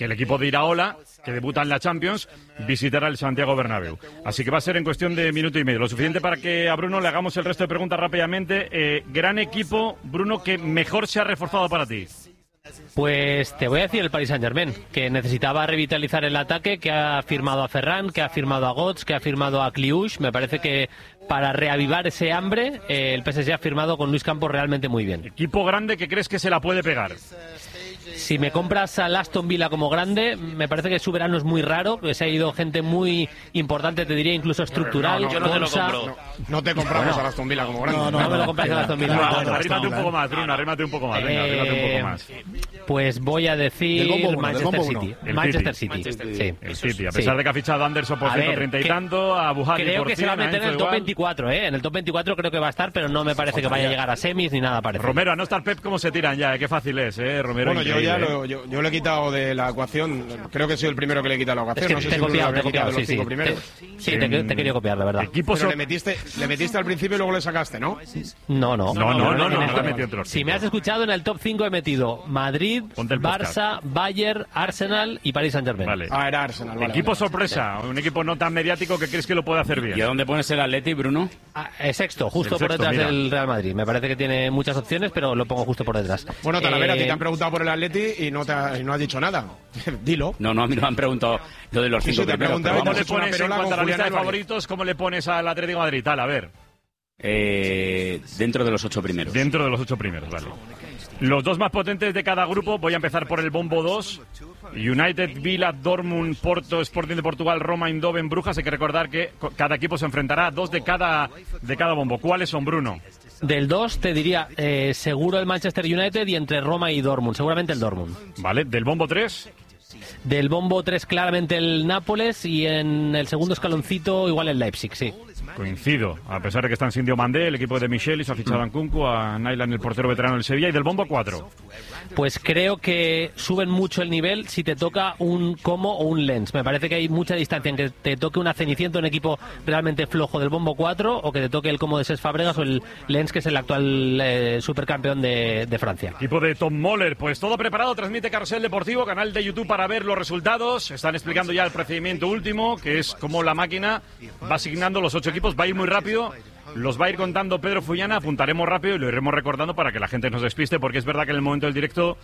Speaker 5: que el equipo de Iraola, que debuta en la Champions, visitará el Santiago Bernabéu. Así que va a ser en cuestión de minuto y medio. Lo suficiente para que a Bruno le hagamos el resto de preguntas rápidamente. Gran equipo, Bruno, que mejor se ha reforzado para ti.
Speaker 12: Pues te voy a decir el Paris Saint-Germain, que necesitaba revitalizar el ataque, que ha firmado a Ferran, que ha firmado a Götze, que ha firmado a Kliush. Me parece que para reavivar ese hambre, el PSG ha firmado con Luis Campos realmente muy bien.
Speaker 5: Equipo grande que crees que se la puede pegar.
Speaker 12: Si me compras al Aston Villa como grande, me parece que su verano es muy raro, que se ha ido gente muy importante, te diría incluso estructural.
Speaker 7: Yo no te lo compro.
Speaker 23: No te compramos al Aston Villa como grande.
Speaker 12: No me lo compras al Aston Villa.
Speaker 5: Arrímate un poco más, Bruno, arrímate un poco más. Venga, arrímate un poco más.
Speaker 12: Pues voy a decir Manchester City.
Speaker 5: El City, a pesar de que ha fichado a Anderson por 130 y tanto, a Buhari
Speaker 12: creo
Speaker 5: por
Speaker 12: que se va a meter en el top 24, En el top 24 creo que va a estar, pero no me parece que vaya a llegar a semis ni nada parecido.
Speaker 5: Romero, a no estar Pep, ¿cómo se tiran ya? Qué fácil es, Romero.
Speaker 23: Bueno, yo lo he quitado de la ecuación. Creo que soy el primero que le he quitado la ecuación.
Speaker 12: Es que
Speaker 23: no sé
Speaker 12: te he
Speaker 23: si
Speaker 12: copiado,
Speaker 23: los cinco primeros.
Speaker 12: Sí, te he querido copiar, la verdad.
Speaker 23: Pero le metiste al principio y luego le sacaste, ¿no?
Speaker 12: No.
Speaker 5: No.
Speaker 12: Si me has escuchado, en el top 5 he metido Madrid, Barça, Bayern, Arsenal y Paris Saint-Germain.
Speaker 5: Vale.
Speaker 23: Era Arsenal.
Speaker 5: Equipo sorpresa, un equipo no tan mediático que crees que lo puede hacer bien.
Speaker 26: ¿Y a dónde pones el Atleti, Bruno?
Speaker 12: Sexto, justo por detrás del Real Madrid. Me parece que tiene muchas opciones, pero lo pongo justo por detrás.
Speaker 23: Bueno, Talavera, a ti te han preguntado por el Atleti y no has dicho nada. Dilo.
Speaker 26: No, a mí no me han preguntado lo de los 5 primeros.
Speaker 5: ¿Cómo le pones en cuanto a la lista de favoritos? ¿Cómo le pones al Atlético de Madrid? A ver.
Speaker 26: Dentro de los 8 primeros.
Speaker 5: Dentro de los 8 primeros, vale. Los dos más potentes de cada grupo, voy a empezar por el bombo 2. United, Villa, Dortmund, Porto, Sporting de Portugal, Roma, Eindhoven, Brujas. Hay que recordar que cada equipo se enfrentará a 2 de cada bombo. ¿Cuáles son, Bruno?
Speaker 12: Del 2 te diría seguro el Manchester United y entre Roma y Dortmund. Seguramente el Dortmund.
Speaker 5: Vale, ¿del bombo 3?
Speaker 12: Del bombo 3 claramente el Nápoles y en el segundo escaloncito igual el Leipzig, sí.
Speaker 5: Coincido, a pesar de que están sin Diomandé, el equipo de Michelis ha fichado a Nkunku, a Naylan, el portero veterano del Sevilla, y del bombo 4.
Speaker 12: Pues creo que suben mucho el nivel si te toca un Como o un Lens. Me parece que hay mucha distancia en que te toque una Cenicienta, un equipo realmente flojo del bombo 4, o que te toque el Como de Cesc Fábregas o el Lens, que es el actual supercampeón de Francia.
Speaker 5: Equipo de Tom Moller, pues todo preparado, transmite Carrusel Deportivo, canal de YouTube para ver los resultados. Están explicando ya el procedimiento último, que es cómo la máquina va asignando los 8 equipos, va a ir muy rápido. Los va a ir contando Pedro Fullana, apuntaremos rápido y lo iremos recordando para que la gente nos despiste, porque es verdad que en el momento del directo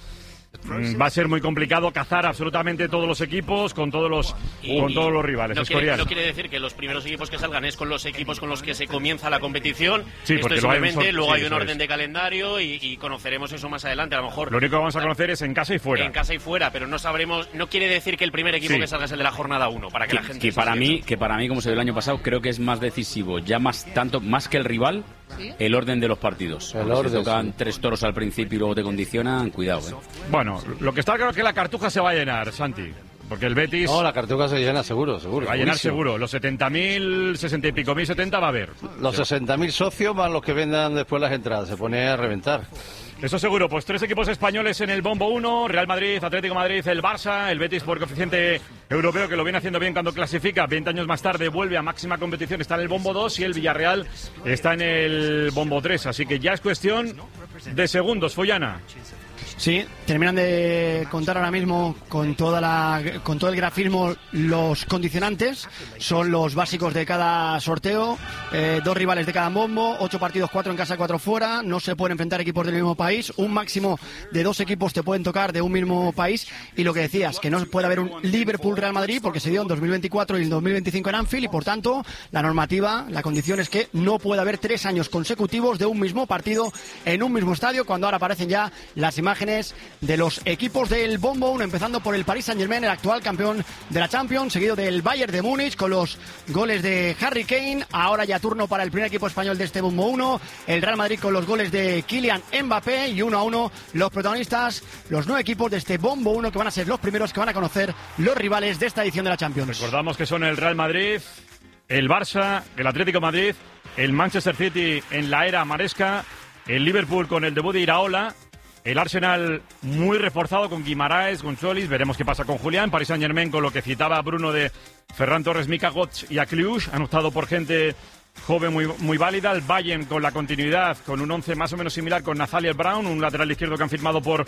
Speaker 5: va a ser muy complicado cazar absolutamente todos los equipos con todos los rivales.
Speaker 7: No quiere decir que los primeros equipos que salgan es con los equipos con los que se comienza la competición.
Speaker 5: Sí,
Speaker 7: esto es simplemente, luego hay un
Speaker 5: eso
Speaker 7: orden de calendario y conoceremos eso más adelante. A lo mejor
Speaker 5: lo único que vamos a conocer es en casa y fuera.
Speaker 7: En casa y fuera, pero no sabremos. No quiere decir que el primer equipo que salga es el de la jornada 1, para que la gente.
Speaker 26: Que para mí, como se vio el año pasado, creo que es más decisivo, ya más que el rival. ¿Sí? El orden de los partidos. Si tocan 3 toros al principio y luego te condicionan, cuidado.
Speaker 5: Bueno, lo que está claro es que la cartuja se va a llenar, Santi. Porque el Betis...
Speaker 24: No, la cartuja se llena seguro.
Speaker 5: Va a llenar seguro. Los 70.000, 60 y pico mil, 70 va a haber.
Speaker 24: Los 60.000 socios más los que vendan después las entradas. Se pone a reventar.
Speaker 5: Eso seguro, pues 3 equipos españoles en el bombo 1, Real Madrid, Atlético de Madrid, el Barça, el Betis por coeficiente europeo, que lo viene haciendo bien cuando clasifica, 20 años más tarde vuelve a máxima competición, está en el bombo 2 y el Villarreal está en el bombo 3, así que ya es cuestión de segundos, Follana.
Speaker 8: Sí, terminan de contar ahora mismo con todo el grafismo los condicionantes. Son los básicos de cada sorteo. 2 rivales de cada bombo, 8 partidos, 4 en casa, 4 fuera. No se pueden enfrentar equipos del mismo país. Un máximo de 2 equipos te pueden tocar de un mismo país. Y lo que decías, que no puede haber un Liverpool-Real Madrid porque se dio en 2024 y en 2025 en Anfield. Y por tanto, la normativa, la condición es que no puede haber 3 años consecutivos de un mismo partido en un mismo estadio, cuando ahora aparecen ya las imágenes de los equipos del bombo 1, empezando por el Paris Saint-Germain, el actual campeón de la Champions, seguido del Bayern de Múnich con los goles de Harry Kane. Ahora ya turno para el primer equipo español de este bombo 1, el Real Madrid con los goles de Kylian Mbappé, y 1-1 los protagonistas, los 9 equipos de este bombo 1, que van a ser los primeros que van a conocer los rivales de esta edición de la Champions.
Speaker 5: Recordamos que son el Real Madrid, el Barça, el Atlético de Madrid, el Manchester City en la era Maresca, el Liverpool con el debut de Iraola, el Arsenal muy reforzado con Guimaraes, con Solis, veremos qué pasa con Julián. Paris Saint-Germain con lo que citaba Bruno de Ferran Torres, Mika Götze y a Kliush, han optado por gente joven muy válida. El Bayern con la continuidad, con un 11 más o menos similar con Nathaniel Brown, un lateral izquierdo que han firmado por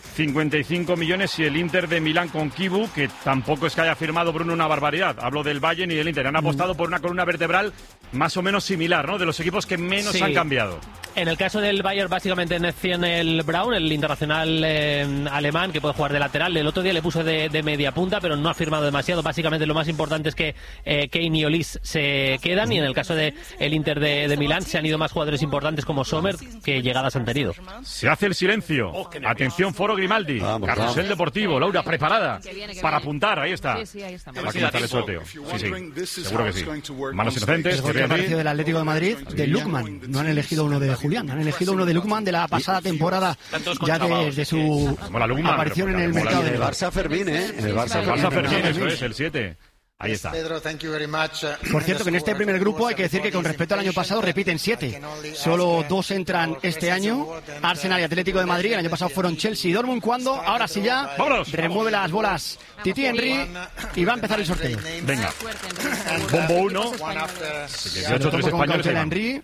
Speaker 5: 55 millones y el Inter de Milán con Kibu, que tampoco es que haya firmado Bruno una barbaridad. Hablo del Bayern y del Inter. Han apostado por una columna vertebral más o menos similar, ¿no? De los equipos que menos han cambiado.
Speaker 12: En el caso del Bayern, básicamente el Braun, el internacional alemán, que puede jugar de lateral. El otro día le puso de media punta, pero no ha firmado demasiado. Básicamente lo más importante es que Kane y Olis se quedan, y en el caso del Inter de Milán se han ido más jugadores importantes como Sommer, que llegadas han tenido.
Speaker 5: Se hace el silencio. Atención, Foro Grimaldi. Carrusel Deportivo. Laura, preparada para apuntar. Ahí está.
Speaker 6: Sí, ahí está.
Speaker 5: Va a comenzar el sorteo. Sí, seguro que sí. Manos inocentes.
Speaker 8: El partido del Atlético de Madrid, de Lukman. No han elegido uno de Julián, han elegido uno de Lukman de la pasada temporada, ya de su aparición en el mercado.
Speaker 24: En el Barça Fermín, En el Barça
Speaker 5: Fermín, eso es, el 7. Ahí está.
Speaker 8: Por cierto, que en este primer grupo hay que decir que con respecto al año pasado repiten 7. Solo 2 entran este año, Arsenal y Atlético de Madrid. El año pasado fueron Chelsea y Dortmund. Cuando ahora sí ya remueve las bolas Titi Henry y va a empezar el sorteo.
Speaker 5: Venga. Bombo 1.
Speaker 8: Henry.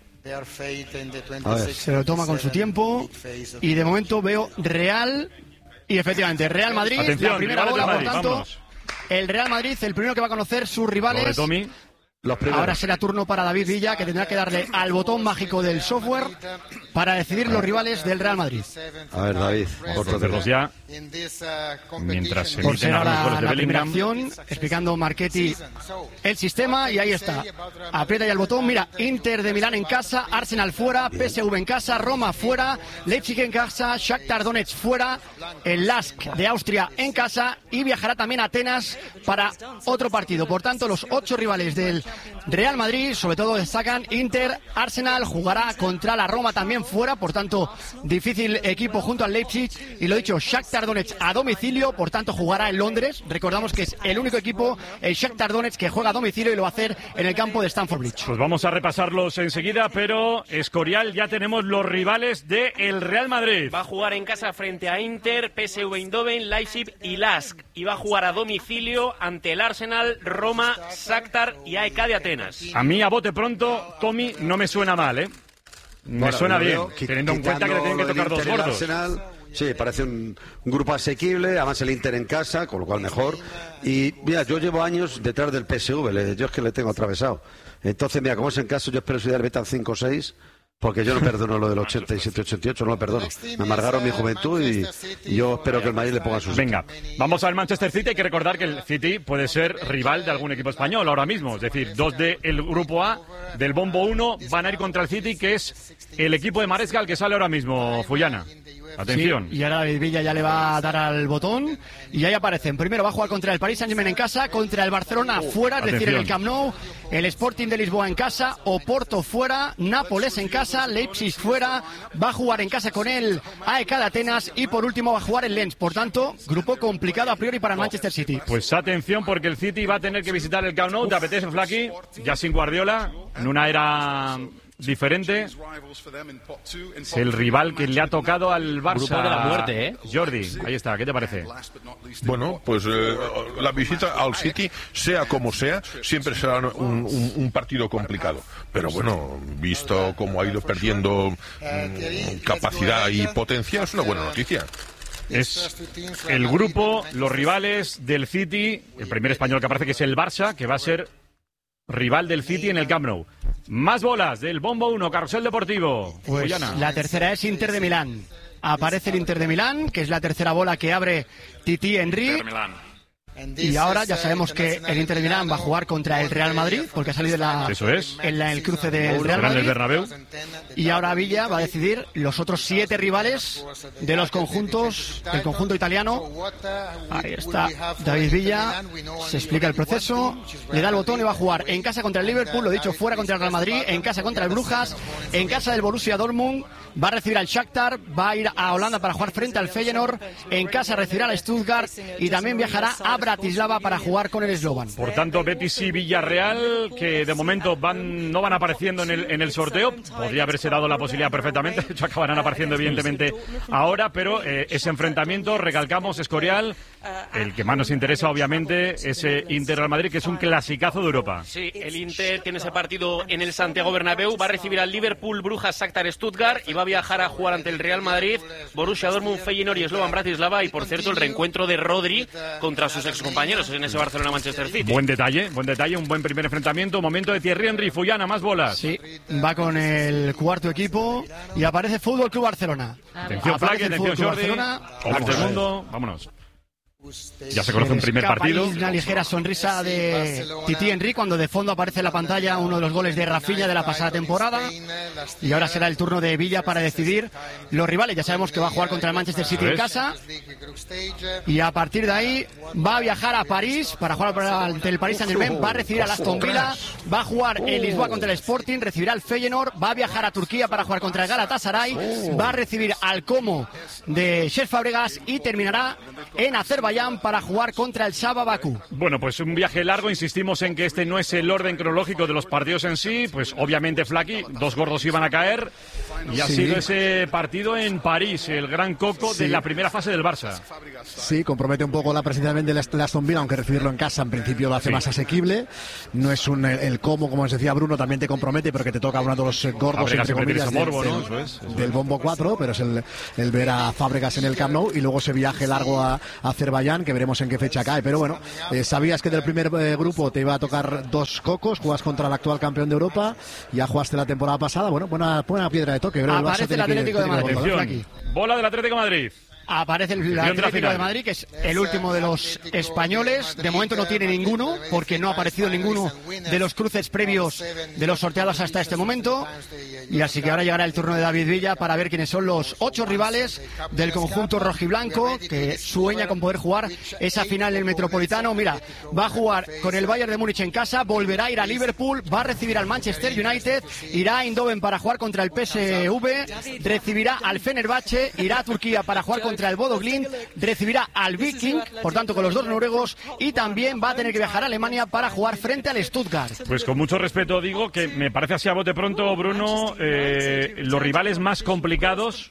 Speaker 8: Se lo toma con su tiempo y de momento veo Real y efectivamente Real Madrid.
Speaker 5: Atención,
Speaker 8: la primera bola, por tanto, el Real Madrid, el primero que va a conocer sus rivales. Ahora será turno para David Villa, que tendrá que darle al botón mágico del software para decidir los rivales del Real Madrid.
Speaker 24: A ver, David,
Speaker 5: por ya. Mientras se
Speaker 8: por ser ahora la primera acción, explicando Marchetti el sistema, y ahí está. Aprieta ya el botón. Mira, Inter de Milán en casa, Arsenal fuera, PSV en casa, Roma fuera, Leipzig en casa, Shakhtar Donetsk fuera, el LASK de Austria en casa, y viajará también a Atenas para otro partido. Por tanto, los 8 rivales del Real Madrid, sobre todo destacan Inter, Arsenal, jugará contra la Roma también fuera, por tanto difícil equipo junto al Leipzig, y lo dicho, Shakhtar Donetsk a domicilio, por tanto jugará en Londres. Recordamos que es el único equipo, el Shakhtar Donetsk, que juega a domicilio y lo va a hacer en el campo de Stamford Bridge.
Speaker 5: Pues vamos a repasarlos enseguida, pero Escorial, ya tenemos los rivales del Real Madrid.
Speaker 7: Va a jugar en casa frente a Inter, PSV Eindhoven, Leipzig y LASK, y va a jugar a domicilio ante el Arsenal, Roma, Shakhtar y AEK de Atenas.
Speaker 5: A mí, a bote pronto, Tommy, no me suena mal, ¿eh? Me suena bien, teniendo en cuenta que le tienen que tocar 2 gordos.
Speaker 24: Arsenal, sí, parece un grupo asequible, además el Inter en casa, con lo cual mejor. Y mira, yo llevo años detrás del PSV, yo es que le tengo atravesado. Entonces, mira, como es en caso, yo espero estudiar Betan 5 o 6, porque yo no perdono lo del 87-88, no lo perdono. Me amargaron mi juventud y yo espero que el Madrid le ponga sus...
Speaker 5: Venga, vamos al Manchester City. Hay que recordar que el City puede ser rival de algún equipo español ahora mismo. Es decir, 2 del grupo A, del bombo 1, van a ir contra el City, que es el equipo de Maresca, el que sale ahora mismo, Fullana. Atención.
Speaker 8: Sí, y ahora David Villa ya le va a dar al botón y ahí aparecen. Primero va a jugar contra el Paris Saint-Germain en casa, contra el Barcelona fuera, es decir, en el Camp Nou, el Sporting de Lisboa en casa, Oporto fuera, Nápoles en casa, Leipzig fuera, va a jugar en casa con el AEK de Atenas y por último va a jugar el Lens. Por tanto, grupo complicado a priori para el Manchester City.
Speaker 5: Pues atención, porque el City va a tener que visitar el Camp Nou. ¿Te apetece, Flaky? Ya sin Guardiola, en una era diferente. Es el rival que le ha tocado al Barça.
Speaker 12: Grupo de la muerte, ¿eh?
Speaker 5: Jordi, ahí está, ¿qué te parece?
Speaker 11: Bueno, pues la visita al City, sea como sea, siempre será un partido complicado. Pero bueno, visto cómo ha ido perdiendo capacidad y potencia, es una buena noticia.
Speaker 5: Es el grupo, los rivales del City, el primer español que aparece, que es el Barça, que va a ser rival del City en el Camp Nou. Más bolas del bombo 1, Carrusel Deportivo.
Speaker 8: Pues Fullana. La tercera es Inter de Milán. Aparece el Inter de Milán, que es la tercera bola que abre Titi Henry. Y ahora ya sabemos que el Inter de Milán va a jugar contra el Real Madrid, porque ha salido en el cruce del Real Madrid.
Speaker 5: Bernabéu.
Speaker 8: Y ahora Villa va a decidir los otros 7 rivales de los conjuntos, del conjunto italiano. Ahí está David Villa, se explica el proceso, le da el botón y va a jugar en casa contra el Liverpool, lo dicho, fuera contra el Real Madrid, en casa contra el Brujas, en casa del Borussia Dortmund, va a recibir al Shakhtar, va a ir a Holanda para jugar frente al Feyenoord, en casa recibirá al Stuttgart y también viajará a Bratislava para jugar con el Slovan.
Speaker 5: Por tanto, Betis y Villarreal, que de momento no van apareciendo en el sorteo. Podría haberse dado la posibilidad perfectamente, de hecho acabarán apareciendo evidentemente ahora, pero ese enfrentamiento, recalcamos, Escorial, el que más nos interesa obviamente, ese Inter-Real Madrid, que es un clasicazo de Europa.
Speaker 7: Sí, el Inter tiene ese partido en el Santiago Bernabéu, va a recibir al Liverpool, Brujas, Shakhtar, Stuttgart, y va a viajar a jugar ante el Real Madrid, Borussia Dortmund, Feyenoord y Slovan Bratislava. Y por cierto, el reencuentro de Rodri contra sus excompañeros en ese Barcelona-Manchester City.
Speaker 5: Buen detalle, un buen primer enfrentamiento. Momento de Thierry Henry. Fuyana, más bolas.
Speaker 8: Sí, va con el cuarto equipo y aparece Fútbol Club Barcelona.
Speaker 5: Atención Flaque, atención Jordi. Hola todo el mundo, vámonos. Ya se conoce un primer partido.
Speaker 8: Una ligera sonrisa de Titi Henry cuando de fondo aparece en la pantalla uno de los goles de Rafinha de la pasada temporada. Y ahora será el turno de Villa para decidir los rivales. Ya sabemos que va a jugar contra el Manchester City en casa. Y a partir de ahí va a viajar a París para jugar ante el Paris Saint-Germain. Va a recibir al Aston Villa. Va a jugar en Lisboa contra el Sporting. Recibirá al Feyenoord. Va a viajar a Turquía para jugar contra el Galatasaray. Va a recibir al Como de Cesc Fábregas. Y terminará en Azerbaiyán para jugar contra el Shabab Bakú.
Speaker 5: Bueno, pues un viaje largo. Insistimos en que este no es el orden cronológico de los partidos en sí. Pues obviamente, Flaqui, dos gordos iban a caer. Y ha sido ese partido en París, el gran coco de la primera fase del Barça.
Speaker 25: Sí, compromete un poco la presencia del Aston Villa, aunque recibirlo en casa en principio lo hace más asequible. No es el como os decía Bruno, también te compromete, pero que te toca uno de los gordos, entre comillas, del bombo 4, pero es el ver a Fábregas en el Camp Nou y luego ese viaje largo a Azerbaiyán, que veremos en qué fecha cae. Pero bueno, sabías que del primer grupo te iba a tocar dos cocos, juegas contra el actual campeón de Europa, ya jugaste la temporada pasada, bueno, buena piedra de toque.
Speaker 8: Aparece el Atlético de Madrid.
Speaker 5: Bola del Atlético de Madrid.
Speaker 8: Aparece el Atlético de Madrid, que es el último de los españoles. De momento no tiene ninguno, porque no ha aparecido ninguno de los cruces previos de los sorteados hasta este momento. Y así que ahora llegará el turno de David Villa para ver quiénes son los 8 rivales del conjunto rojiblanco, que sueña con poder jugar esa final en el Metropolitano. Mira, va a jugar con el Bayern de Múnich en casa, volverá a ir a Liverpool, va a recibir al Manchester United, irá a Eindhoven para jugar contra el PSV, recibirá al Fenerbahce, irá a Turquía para jugar contra el Bodo Glimt, recibirá al Viking, por tanto con los dos noruegos, y también va a tener que viajar a Alemania para jugar frente al Stuttgart.
Speaker 5: Pues con mucho respeto digo que me parece así a bote pronto, Bruno, los rivales más complicados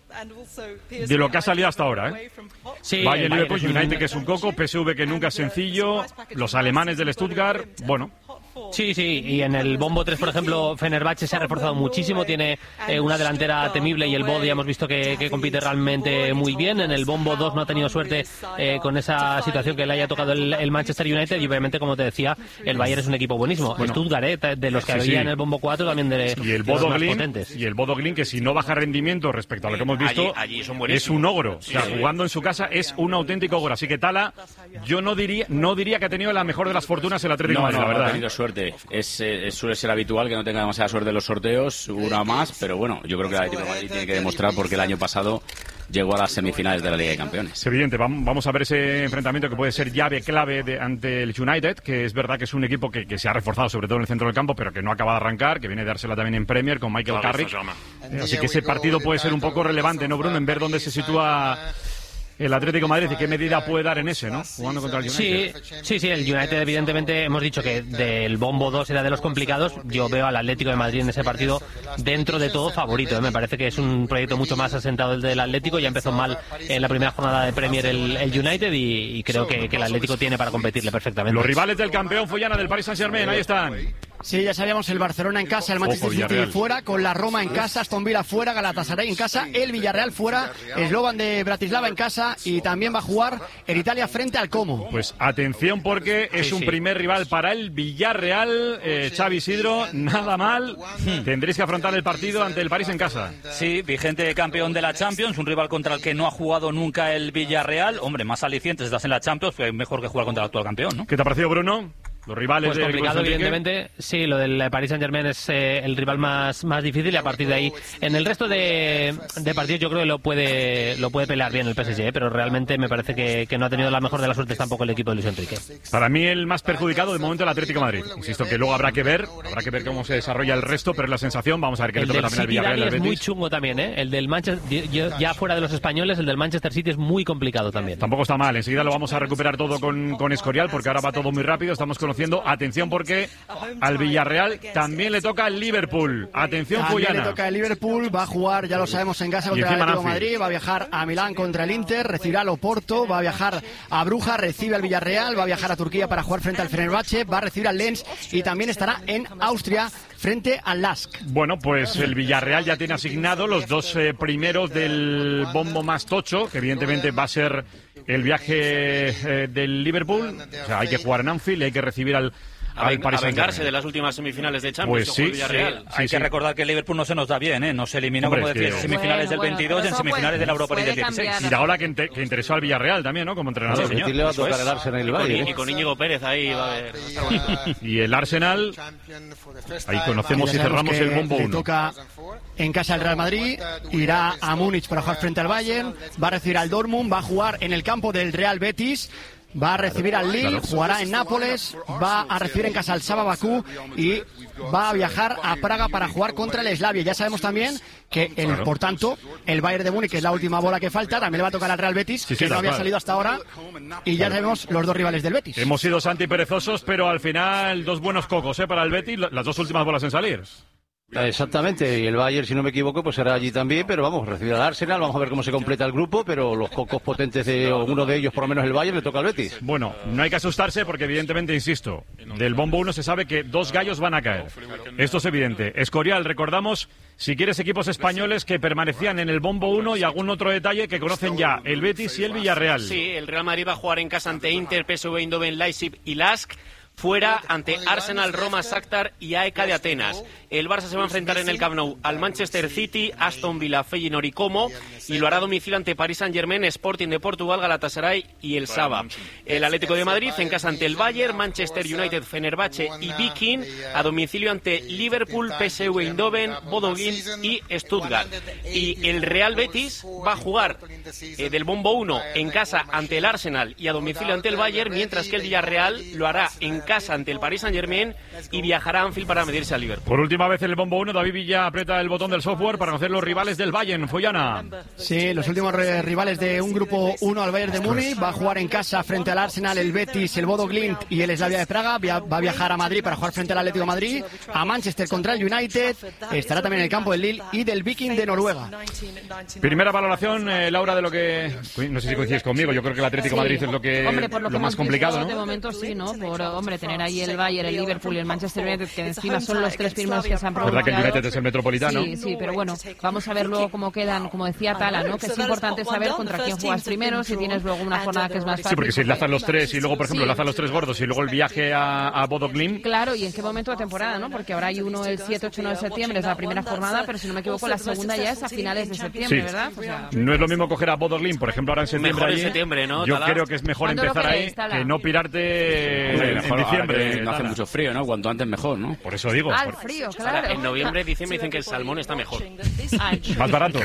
Speaker 5: de lo que ha salido hasta ahora.
Speaker 12: Sí,
Speaker 5: Bayern, Liverpool, United, que es un coco, PSV, que nunca es sencillo, los alemanes del Stuttgart, bueno.
Speaker 12: Sí, y en el bombo 3, por ejemplo, Fenerbahce se ha reforzado muchísimo, tiene una delantera temible y el Bod ya hemos visto que compite realmente muy bien. En el bombo 2 no ha tenido suerte con esa situación que le haya tocado el Manchester United, y obviamente, como te decía, el Bayern es un equipo buenísimo. Bueno, Stuttgart, de los que había en el bombo 4, también de los más potentes.
Speaker 5: Y el Bodo Glimt, que si no baja rendimiento respecto a lo que hemos visto,
Speaker 7: allí
Speaker 5: es un ogro. O sea, jugando en su casa es un auténtico ogro. Así que Tala, yo no diría que ha tenido la mejor de las fortunas el Atlético de Madrid, la verdad.
Speaker 26: Ha tenido suerte. Suele ser habitual que no tenga demasiada suerte en los sorteos, una más, pero bueno, yo creo que el Atlético de Madrid tiene que demostrar, porque el año pasado llegó a las semifinales de la Liga de Campeones.
Speaker 5: Es evidente, vamos a ver ese enfrentamiento que puede ser llave clave ante el United, que es verdad que es un equipo que se ha reforzado sobre todo en el centro del campo, pero que no acaba de arrancar, que viene de dársela también en Premier con Michael Carrick. Así que ese partido puede ser un poco relevante, ¿no, Bruno? En ver dónde se sitúa el Atlético de Madrid y qué medida puede dar en ese, ¿no? Jugando contra el United.
Speaker 12: Sí, el United evidentemente hemos dicho que del bombo 2 era de los complicados. Yo veo al Atlético de Madrid en ese partido dentro de todo favorito. Me parece que es un proyecto mucho más asentado el del Atlético. Ya empezó mal en la primera jornada de Premier el United y creo que el Atlético tiene para competirle perfectamente.
Speaker 5: Los rivales del campeón Fuyana del Paris Saint-Germain, ahí están.
Speaker 8: Sí, ya sabíamos, el Barcelona en casa, el Manchester City fuera, con la Roma en casa, Aston Villa fuera, Galatasaray en casa, el Villarreal fuera, Slovan de Bratislava en casa, y también va a jugar en Italia frente al Como.
Speaker 5: Pues atención, porque es un primer rival para el Villarreal. Xavi Isidro, nada mal. Tendréis que afrontar el partido ante el París en casa.
Speaker 1: Sí, vigente campeón de la Champions, un rival contra el que no ha jugado nunca el Villarreal. Hombre, más alicientes estás en la Champions, pues mejor que jugar contra el actual campeón, ¿no?
Speaker 5: ¿Qué te ha parecido, Bruno? Los rivales
Speaker 12: pues complicado, evidentemente. Sí, lo del Paris Saint-Germain es el rival más difícil, y a partir de ahí, en el resto de partidos yo creo que lo puede pelear bien el PSG, pero realmente me parece que no ha tenido la mejor de las suertes tampoco el equipo de Luis Enrique.
Speaker 5: Para mí el más perjudicado de momento el Atlético de Madrid. Insisto que luego habrá que ver cómo se desarrolla el resto, pero es la sensación. Vamos a ver qué le toca también al Villarreal.
Speaker 12: El es muy chungo también, ¿eh? El del Manchester, ya fuera de los españoles, el del Manchester City es muy complicado también.
Speaker 5: Tampoco está mal, enseguida lo vamos a recuperar todo con Escorial, porque ahora va todo muy rápido. Estamos conociendo, atención, porque al Villarreal también le toca el Liverpool. Atención, Fuyana.
Speaker 8: También le toca el Liverpool, va a jugar, ya lo sabemos, en casa contra el Atlético de Madrid, va a viajar a Milán contra el Inter, recibirá al Oporto, va a viajar a Brujas, recibe al Villarreal, va a viajar a Turquía para jugar frente al Fenerbahce, va a recibir al Lens y también estará en Austria frente al LASK.
Speaker 5: Bueno, pues el Villarreal ya tiene asignado los dos primeros del bombo más tocho, que evidentemente va a ser el viaje del Liverpool. O sea, hay que jugar en Anfield y hay que recibir al Paris
Speaker 7: a vengarse
Speaker 5: Saint-Germain.
Speaker 7: de las últimas semifinales de Champions.
Speaker 5: Pues sí,
Speaker 7: Villarreal.
Speaker 1: Hay que recordar que el Liverpool no se nos da bien, ¿eh? Nos eliminó,
Speaker 5: Hombre,
Speaker 1: como decías, en semifinales del 22 y en semifinales de la Europa League del 16.
Speaker 5: Y ahora que interesó al Villarreal también, ¿no? Como entrenador.
Speaker 1: Sí, señor.
Speaker 14: Le va a tocar el Arsenal y el Bayern.
Speaker 7: Y con Íñigo Pérez ahí va a haber.
Speaker 5: Y el Arsenal, ahí conocemos y cerramos el bombo 1.
Speaker 8: Toca en casa el Real Madrid, irá a Múnich para jugar frente al Bayern, va a recibir al Dortmund, va a jugar en el campo del Real Betis, va a recibir al Lille, jugará en Nápoles, va a recibir en casa al Saba Bakú y va a viajar a Praga para jugar contra el Slavia. Ya sabemos también que, por tanto, el Bayern de Múnich, que es la última bola que falta, también le va a tocar al Real Betis, que no había salido hasta ahora, y ya sabemos los dos rivales del Betis.
Speaker 5: Hemos sido Santi perezosos, pero al final dos buenos cocos para el Betis, las dos últimas bolas en salir.
Speaker 14: Exactamente, y el Bayern, si no me equivoco, pues será allí también, pero vamos, recibir al Arsenal, vamos a ver cómo se completa el grupo, pero los cocos potentes de uno de ellos, por lo menos el Bayern, le toca al Betis.
Speaker 5: Bueno, no hay que asustarse porque evidentemente, insisto, del bombo 1 se sabe que dos gallos van a caer. Esto es evidente. Escorial, recordamos, si quieres, equipos españoles que permanecían en el bombo 1 y algún otro detalle que conocen ya, el Betis y el Villarreal.
Speaker 7: Sí, el Real Madrid va a jugar en casa ante Inter, PSV Eindhoven, Leipzig y LASK. Fuera ante Arsenal, Roma, Shakhtar y AEK de Atenas. El Barça se va a enfrentar en el Camp Nou al Manchester City, Aston Villa, Feyenoord y Como, y lo hará a domicilio ante Paris Saint-Germain, Sporting de Portugal, Galatasaray y el Saba. El Atlético de Madrid en casa ante el Bayern, Manchester United, Fenerbahce y Viking, a domicilio ante Liverpool, PSV Eindhoven, Bodo Glimt y Stuttgart. Y el Real Betis va a jugar del bombo 1 en casa ante el Arsenal y a domicilio ante el Bayern, mientras que el Villarreal lo hará en casa ante el Paris Saint-Germain y viajará a Anfield para medirse al Liverpool.
Speaker 5: Por última vez en el bombo 1, David Villa aprieta el botón del software para conocer los rivales del Bayern. Follana.
Speaker 8: Sí, los últimos rivales de un grupo 1 al Bayern de Múnich. Va a jugar en casa frente al Arsenal, el Betis, el Bodo Glimt y el Slavia de Praga. Va a viajar a Madrid para jugar frente al Atlético de Madrid, a Manchester contra el United. Estará también en el campo del Lille y del Viking de Noruega.
Speaker 5: Primera valoración, Laura, de lo que... No sé si coincides conmigo, yo creo que el Atlético de Madrid es lo que lo más complicado, ¿no?
Speaker 6: De momento sí, ¿no? Por tener ahí el Bayern, el Liverpool y el Manchester United, que encima son los tres primeros que se han pronunciado.
Speaker 5: ¿Verdad que el United es el metropolitano?
Speaker 6: Sí, pero bueno, vamos a ver luego cómo quedan, como decía Tala, ¿no? Que es importante saber contra quién juegas primero, si tienes luego una jornada que es más fácil.
Speaker 5: Sí, porque si enlazan los tres y luego, por ejemplo, enlazan los tres gordos y luego el viaje a Bodo Glimt.
Speaker 6: Claro, y en qué momento de temporada, ¿no? Porque ahora hay uno el 7, 8, 9 de septiembre, es la primera jornada, pero si no me equivoco, la segunda ya es a finales de septiembre, ¿verdad? O sea,
Speaker 5: no es lo mismo coger a Bodo Glimt, por ejemplo, ahora en septiembre.
Speaker 7: Mejor en septiembre, ¿no?
Speaker 5: Yo creo que es mejor empezar ahí que no pirarte en diciembre.
Speaker 26: No hace mucho frío, ¿no? Cuanto antes mejor, ¿no?
Speaker 5: Por eso digo.
Speaker 6: Al frío, claro.
Speaker 7: Ahora, en noviembre, diciembre dicen que el salmón está mejor.
Speaker 5: ¿Más barato?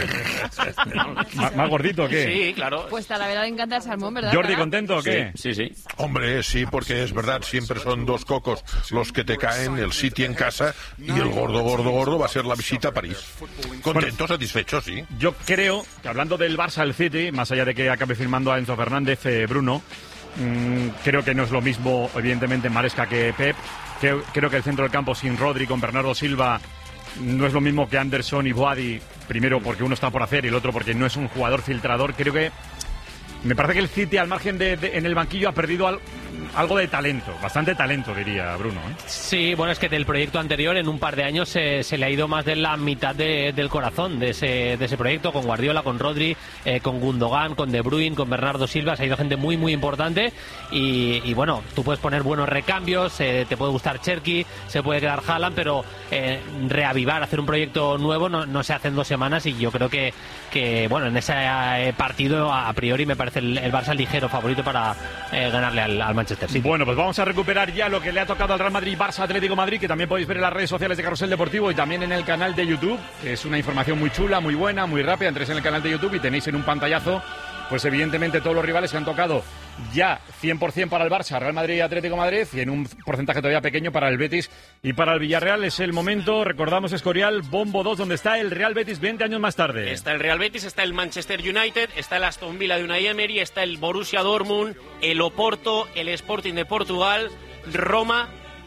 Speaker 5: ¿Más gordito o qué?
Speaker 7: Sí, claro.
Speaker 6: Pues a la verdad le encanta el salmón, ¿verdad?
Speaker 5: Jordi, ¿contento o qué?
Speaker 26: Sí.
Speaker 11: Hombre, sí, porque es verdad, siempre son dos cocos los que te caen, el City en casa y el gordo va a ser la visita a París. Contento, satisfecho, sí.
Speaker 5: Yo creo que hablando del Barça, el City, más allá de que acabe firmando a Enzo Fernández, Bruno, creo que no es lo mismo, evidentemente, Maresca que Pep. Creo que el centro del campo sin Rodri, con Bernardo Silva, no es lo mismo que Anderson y Boadi, primero porque uno está por hacer y el otro porque no es un jugador filtrador. Creo que me parece que el City, al margen en el banquillo, ha perdido algo de talento, bastante talento, diría Bruno, ¿eh?
Speaker 12: Sí, bueno, es que del proyecto anterior en un par de años se le ha ido más de la mitad del corazón de ese proyecto, con Guardiola, con Rodri, con Gundogan, con De Bruyne, con Bernardo Silva. Se ha ido gente muy, muy importante y bueno, tú puedes poner buenos recambios, te puede gustar Cherki, se puede quedar Haaland, pero reavivar, hacer un proyecto nuevo no se hace en 2 semanas y yo creo que bueno, en ese partido a priori me parece el Barça ligero favorito para ganarle al Manchester City.
Speaker 5: Bueno, pues vamos a recuperar ya lo que le ha tocado al Real Madrid, Barça, Atlético Madrid, que también podéis ver en las redes sociales de Carrusel Deportivo y también en el canal de YouTube. Es una información muy chula, muy buena, muy rápida. Entréis en el canal de YouTube y tenéis en un pantallazo, pues evidentemente todos los rivales que han tocado ya 100% para el Barça, Real Madrid y Atlético Madrid, y en un porcentaje todavía pequeño para el Betis y para el Villarreal. Es el momento, recordamos, Escorial, bombo 2, donde está el Real Betis 20 años más tarde.
Speaker 7: Está el Real Betis, está el Manchester United, está el Aston Villa de Unai Emery, está el Borussia Dortmund, el Oporto, el Sporting de Portugal, Roma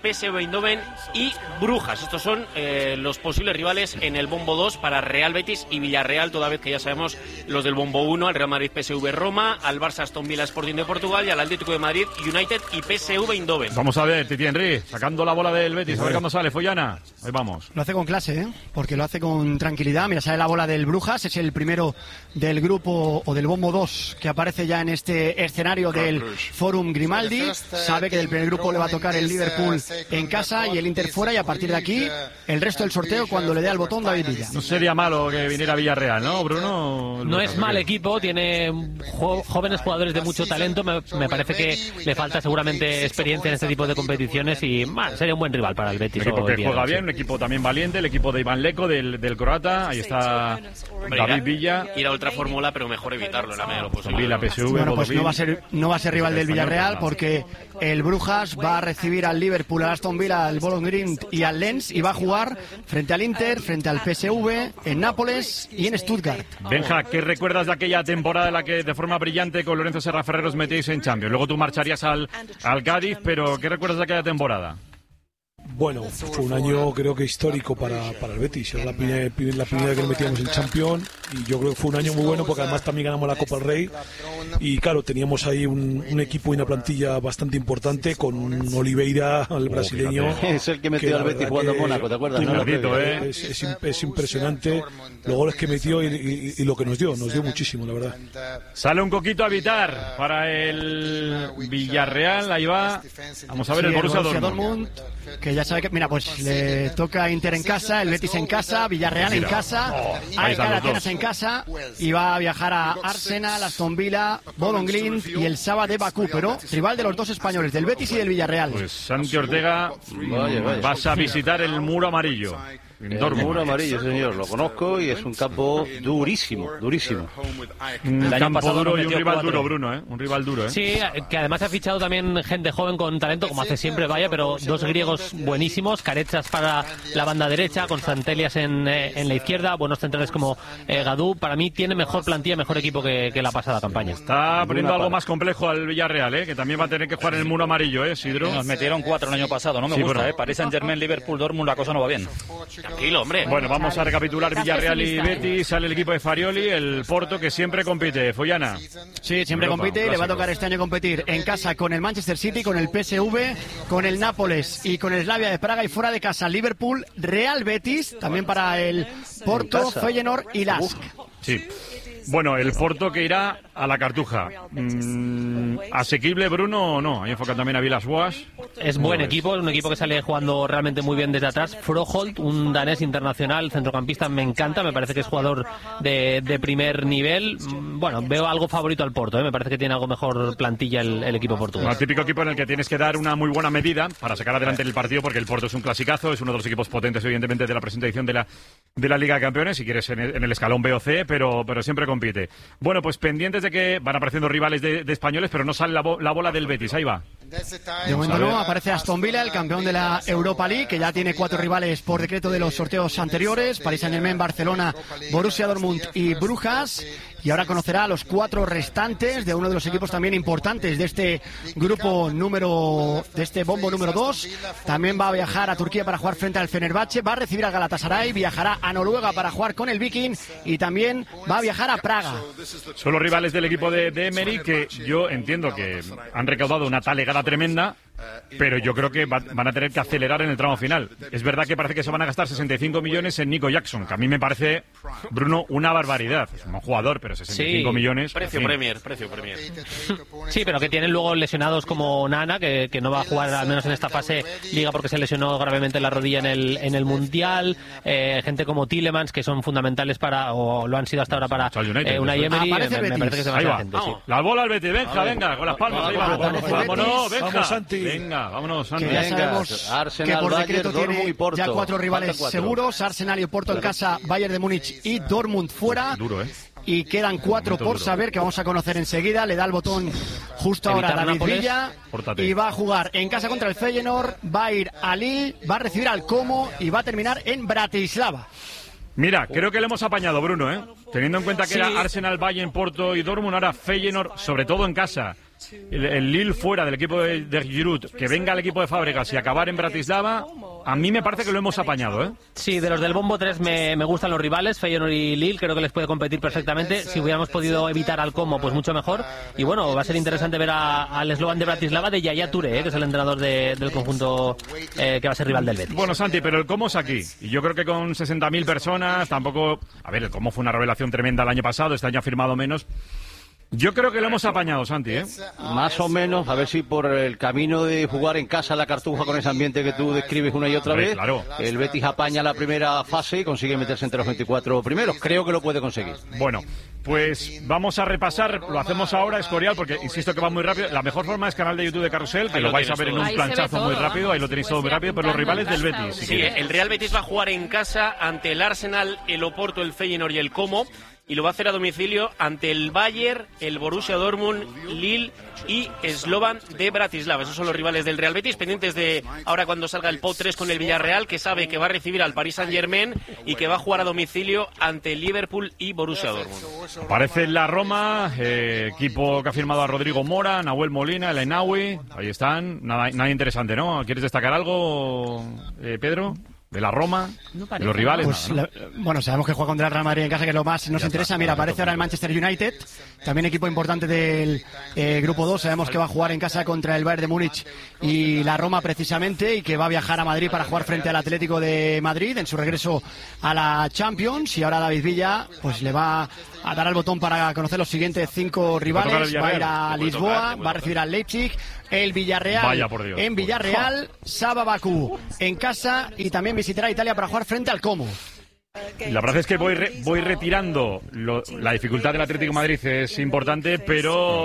Speaker 7: PSV Eindhoven y Brujas. Estos son los posibles rivales en el bombo 2 para Real Betis y Villarreal, toda vez que ya sabemos los del bombo 1, al Real Madrid PSV Roma, al Barça Aston Villa Sporting de Portugal y al Atlético de Madrid United y PSV Eindhoven.
Speaker 5: Vamos a ver, Titi Henry, sacando la bola del Betis, a ver cuándo sale, Follana. Ahí vamos.
Speaker 8: Lo hace con clase, ¿eh? Porque lo hace con tranquilidad. Mira, sale la bola del Brujas, es el primero del grupo o del bombo 2 que aparece ya en este escenario del Forum Grimaldi. Sabe que del primer grupo le va a tocar el Liverpool en casa y el Inter fuera, y a partir de aquí el resto del sorteo cuando le dé al botón David Villa.
Speaker 5: No sería malo que viniera Villarreal, ¿no, Bruno?
Speaker 12: No es mal equipo, tiene jóvenes jugadores de mucho talento. Me parece que le falta seguramente experiencia en este tipo de competiciones y sería un buen rival para el Betis.
Speaker 5: Un equipo que juega bien, un equipo también valiente, el equipo de Iván Leco, del croata. Ahí está David Villa.
Speaker 7: Ir a otra fórmula, pero mejor evitarlo en la medida de lo posible.
Speaker 5: La PSV,
Speaker 8: bueno, pues no va a ser rival del Villarreal, porque el Brujas va a recibir al Liverpool, al Aston Villa, al Bologne y al Lens, y va a jugar frente al Inter, frente al PSV, en Nápoles y en Stuttgart.
Speaker 5: Benja, ¿qué recuerdas de aquella temporada en la que de forma brillante con Lorenzo Serra Ferrer os metíais en Champions? Luego tú marcharías al Cádiz, pero ¿qué recuerdas de aquella temporada?
Speaker 10: Bueno, fue un año creo que histórico para el Betis. Era la primera vez que nos metíamos en Champions, y yo creo que fue un año muy bueno porque además también ganamos la Copa del Rey. Y claro, teníamos ahí un equipo y una plantilla bastante importante con Oliveira, el brasileño.
Speaker 14: Es el que metió al Betis jugando a Mónaco, ¿te acuerdas?
Speaker 10: Es impresionante los goles que metió y lo que nos dio muchísimo, la verdad.
Speaker 5: Sale un coquito a evitar para el Villarreal, ahí va. Vamos a ver el Borussia Dortmund.
Speaker 8: Que ya sabe que, mira, pues le toca Inter en casa, el Betis en casa, Villarreal en casa, Atenas en casa, y va a viajar a Arsenal, Aston Villa, Bologne y el Saba de Bakú, pero rival de los dos españoles, del Betis y del Villarreal.
Speaker 5: Pues Santi Ortega, vas a visitar el Muro Amarillo.
Speaker 14: El Muro Amarillo, señor, lo conozco y es un campo durísimo.
Speaker 5: Un campo duro y un rival duro, Bruno, un rival duro,
Speaker 12: Sí, que además ha fichado también gente joven con talento, como hace siempre, pero dos griegos buenísimos, Carechas para la banda derecha, Constantelias en la izquierda, buenos centrales como Gadú. Para mí tiene mejor plantilla, mejor equipo que la pasada campaña.
Speaker 5: Está poniendo algo más complejo al Villarreal, que también va a tener que jugar en el Muro Amarillo, Sidro.
Speaker 1: Nos metieron 4 el año pasado, no me gusta, Paris Saint-Germain, Liverpool, Dortmund, la cosa no va bien.
Speaker 7: Tranquilo, hombre.
Speaker 5: Bueno, vamos a recapitular Villarreal y Betis. Sale el equipo de Farioli, el Porto, que siempre compite. Follana.
Speaker 8: Sí, siempre compite, y le va a tocar este año competir en casa con el Manchester City, con el PSV, con el Nápoles y con el Slavia de Praga, y fuera de casa Liverpool, Real Betis, también para el Porto, Feyenoord y Lask.
Speaker 5: Sí. Bueno, el Porto que irá a la Cartuja. ¿Asequible, Bruno, o no? Ahí enfocan también a Villas-Boas.
Speaker 12: Es buen equipo, es un equipo que sale jugando realmente muy bien desde atrás. Froholt, un danés internacional, centrocampista, me encanta, me parece que es jugador de primer nivel. Bueno, veo algo favorito al Porto, me parece que tiene algo mejor plantilla el equipo portugués.
Speaker 5: Un típico equipo en el que tienes que dar una muy buena medida para sacar adelante el partido, porque el Porto es un clasicazo, es uno de los equipos potentes, evidentemente, de la presente edición de la Liga de Campeones, si quieres en el escalón B o C, pero siempre compite. Bueno, pues pendientes de que van apareciendo rivales de españoles, pero no sale la bola del Betis. Ahí va.
Speaker 8: De momento no, aparece Aston Villa, el campeón de la Europa League, que ya tiene 4 rivales por decreto de los sorteos anteriores: Paris Saint-Germain, Barcelona, Borussia Dortmund y Brujas. Y ahora conocerá a los 4 restantes de uno de los equipos también importantes de este grupo de este bombo número 2. También va a viajar a Turquía para jugar frente al Fenerbahce, va a recibir al Galatasaray, viajará a Noruega para jugar con el Viking y también va a viajar a Praga.
Speaker 5: Son los rivales del equipo de Emery, que yo entiendo que han recaudado una talegada tremenda, pero yo creo que van a tener que acelerar en el tramo final. Es verdad que parece que se van a gastar 65 millones en Nico Jackson, que a mí me parece, Bruno, una barbaridad. Es un buen jugador, pero 65 millones...
Speaker 7: Precio Premier.
Speaker 12: Sí, pero que tienen luego lesionados como Nana, que no va a jugar al menos en esta fase Liga porque se lesionó gravemente la rodilla en el Mundial. Gente como Tielemans, que son fundamentales o lo han sido hasta ahora para Unai Emery. Me parece que se va a hacer gente, sí.
Speaker 5: La bola al Betis, venga, con las palmas. Ahí vámonos, venga.
Speaker 10: Vamos, Santi.
Speaker 5: Venga, vámonos, Santi.
Speaker 8: Que ya sabemos
Speaker 14: Arsenal,
Speaker 8: que por decreto
Speaker 14: Bayern,
Speaker 8: tiene
Speaker 14: y Porto.
Speaker 8: ya 4 rivales seguros: Arsenal y Porto en casa, Bayern de Múnich y Dortmund fuera.
Speaker 5: Duro,
Speaker 8: Y quedan 4 por saber, que vamos a conocer enseguida. Le da el botón justo ahora a David Villa. Y va a jugar en casa contra el Feyenoord, va a ir a Lille, va a recibir al Como y va a terminar en Bratislava.
Speaker 5: Mira, creo que le hemos apañado, Bruno, Teniendo en cuenta que era Arsenal, Bayern, Porto y Dortmund, ahora Feyenoord, sobre todo en casa. el Lille fuera del equipo de Giroud, que venga el equipo de Fábregas y acabar en Bratislava, a mí me parece que lo hemos apañado, ¿eh?
Speaker 12: Sí, de los del bombo 3 me gustan los rivales, Feyenoord y Lille, creo que les puede competir perfectamente. Si hubiéramos podido evitar al Como, pues mucho mejor. Y bueno, va a ser interesante ver al eslovan de Bratislava de Yaya Touré, que es el entrenador del conjunto que va a ser rival del Betis.
Speaker 5: Bueno, Santi, pero el Como es aquí. Y yo creo que con 60.000 personas tampoco... A ver, el Como fue una revelación tremenda el año pasado, este año ha firmado menos. Yo creo que lo hemos apañado, Santi, ¿eh?
Speaker 14: Más o menos, a ver si por el camino de jugar en casa la Cartuja con ese ambiente que tú describes una y otra vez,
Speaker 5: claro.
Speaker 14: El Betis apaña la primera fase y consigue meterse entre los 24 primeros. Creo que lo puede conseguir.
Speaker 5: Bueno, pues vamos a repasar, lo hacemos ahora, Escorial, porque insisto que va muy rápido. La mejor forma es canal de YouTube de Carrusel, que lo vais a ver en un planchazo muy rápido, ahí lo tenéis todo muy rápido, pero los rivales del Betis.
Speaker 7: Sí, el Real Betis va a jugar en casa ante el Arsenal, el Oporto, el Feyenoord y el Como. Y lo va a hacer a domicilio ante el Bayern, el Borussia Dortmund, Lille y Slovan de Bratislava. Esos son los rivales del Real Betis, pendientes de ahora cuando salga el pot 3 con el Villarreal, que sabe que va a recibir al Paris Saint-Germain y que va a jugar a domicilio ante el Liverpool y Borussia Dortmund.
Speaker 5: Aparece la Roma, equipo que ha firmado a Rodrigo Mora, Nahuel Molina, el Enaui. Ahí están, nada interesante, ¿no? ¿Quieres destacar algo, Pedro? De la Roma, de los rivales.
Speaker 8: Pues,
Speaker 5: nada, ¿no?
Speaker 8: Bueno, sabemos que juega contra el Real Madrid en casa, que es lo más nos interesa. Mira, aparece ahora el Manchester United, también equipo importante del Grupo 2. Sabemos que va a jugar en casa contra el Bayern de Múnich y la Roma precisamente, y que va a viajar a Madrid para jugar frente al Atlético de Madrid en su regreso a la Champions. Y ahora David Villa pues le va a dar al botón para conocer los siguientes 5 rivales. Va a ir a Lisboa, va a recibir al Leipzig, el Villarreal.
Speaker 5: Vaya por Dios.
Speaker 8: En Villarreal, Saba Bakú en casa, y también visitará Italia para jugar frente al Como.
Speaker 5: La verdad es que voy retirando la dificultad del Atlético de Madrid, es importante, pero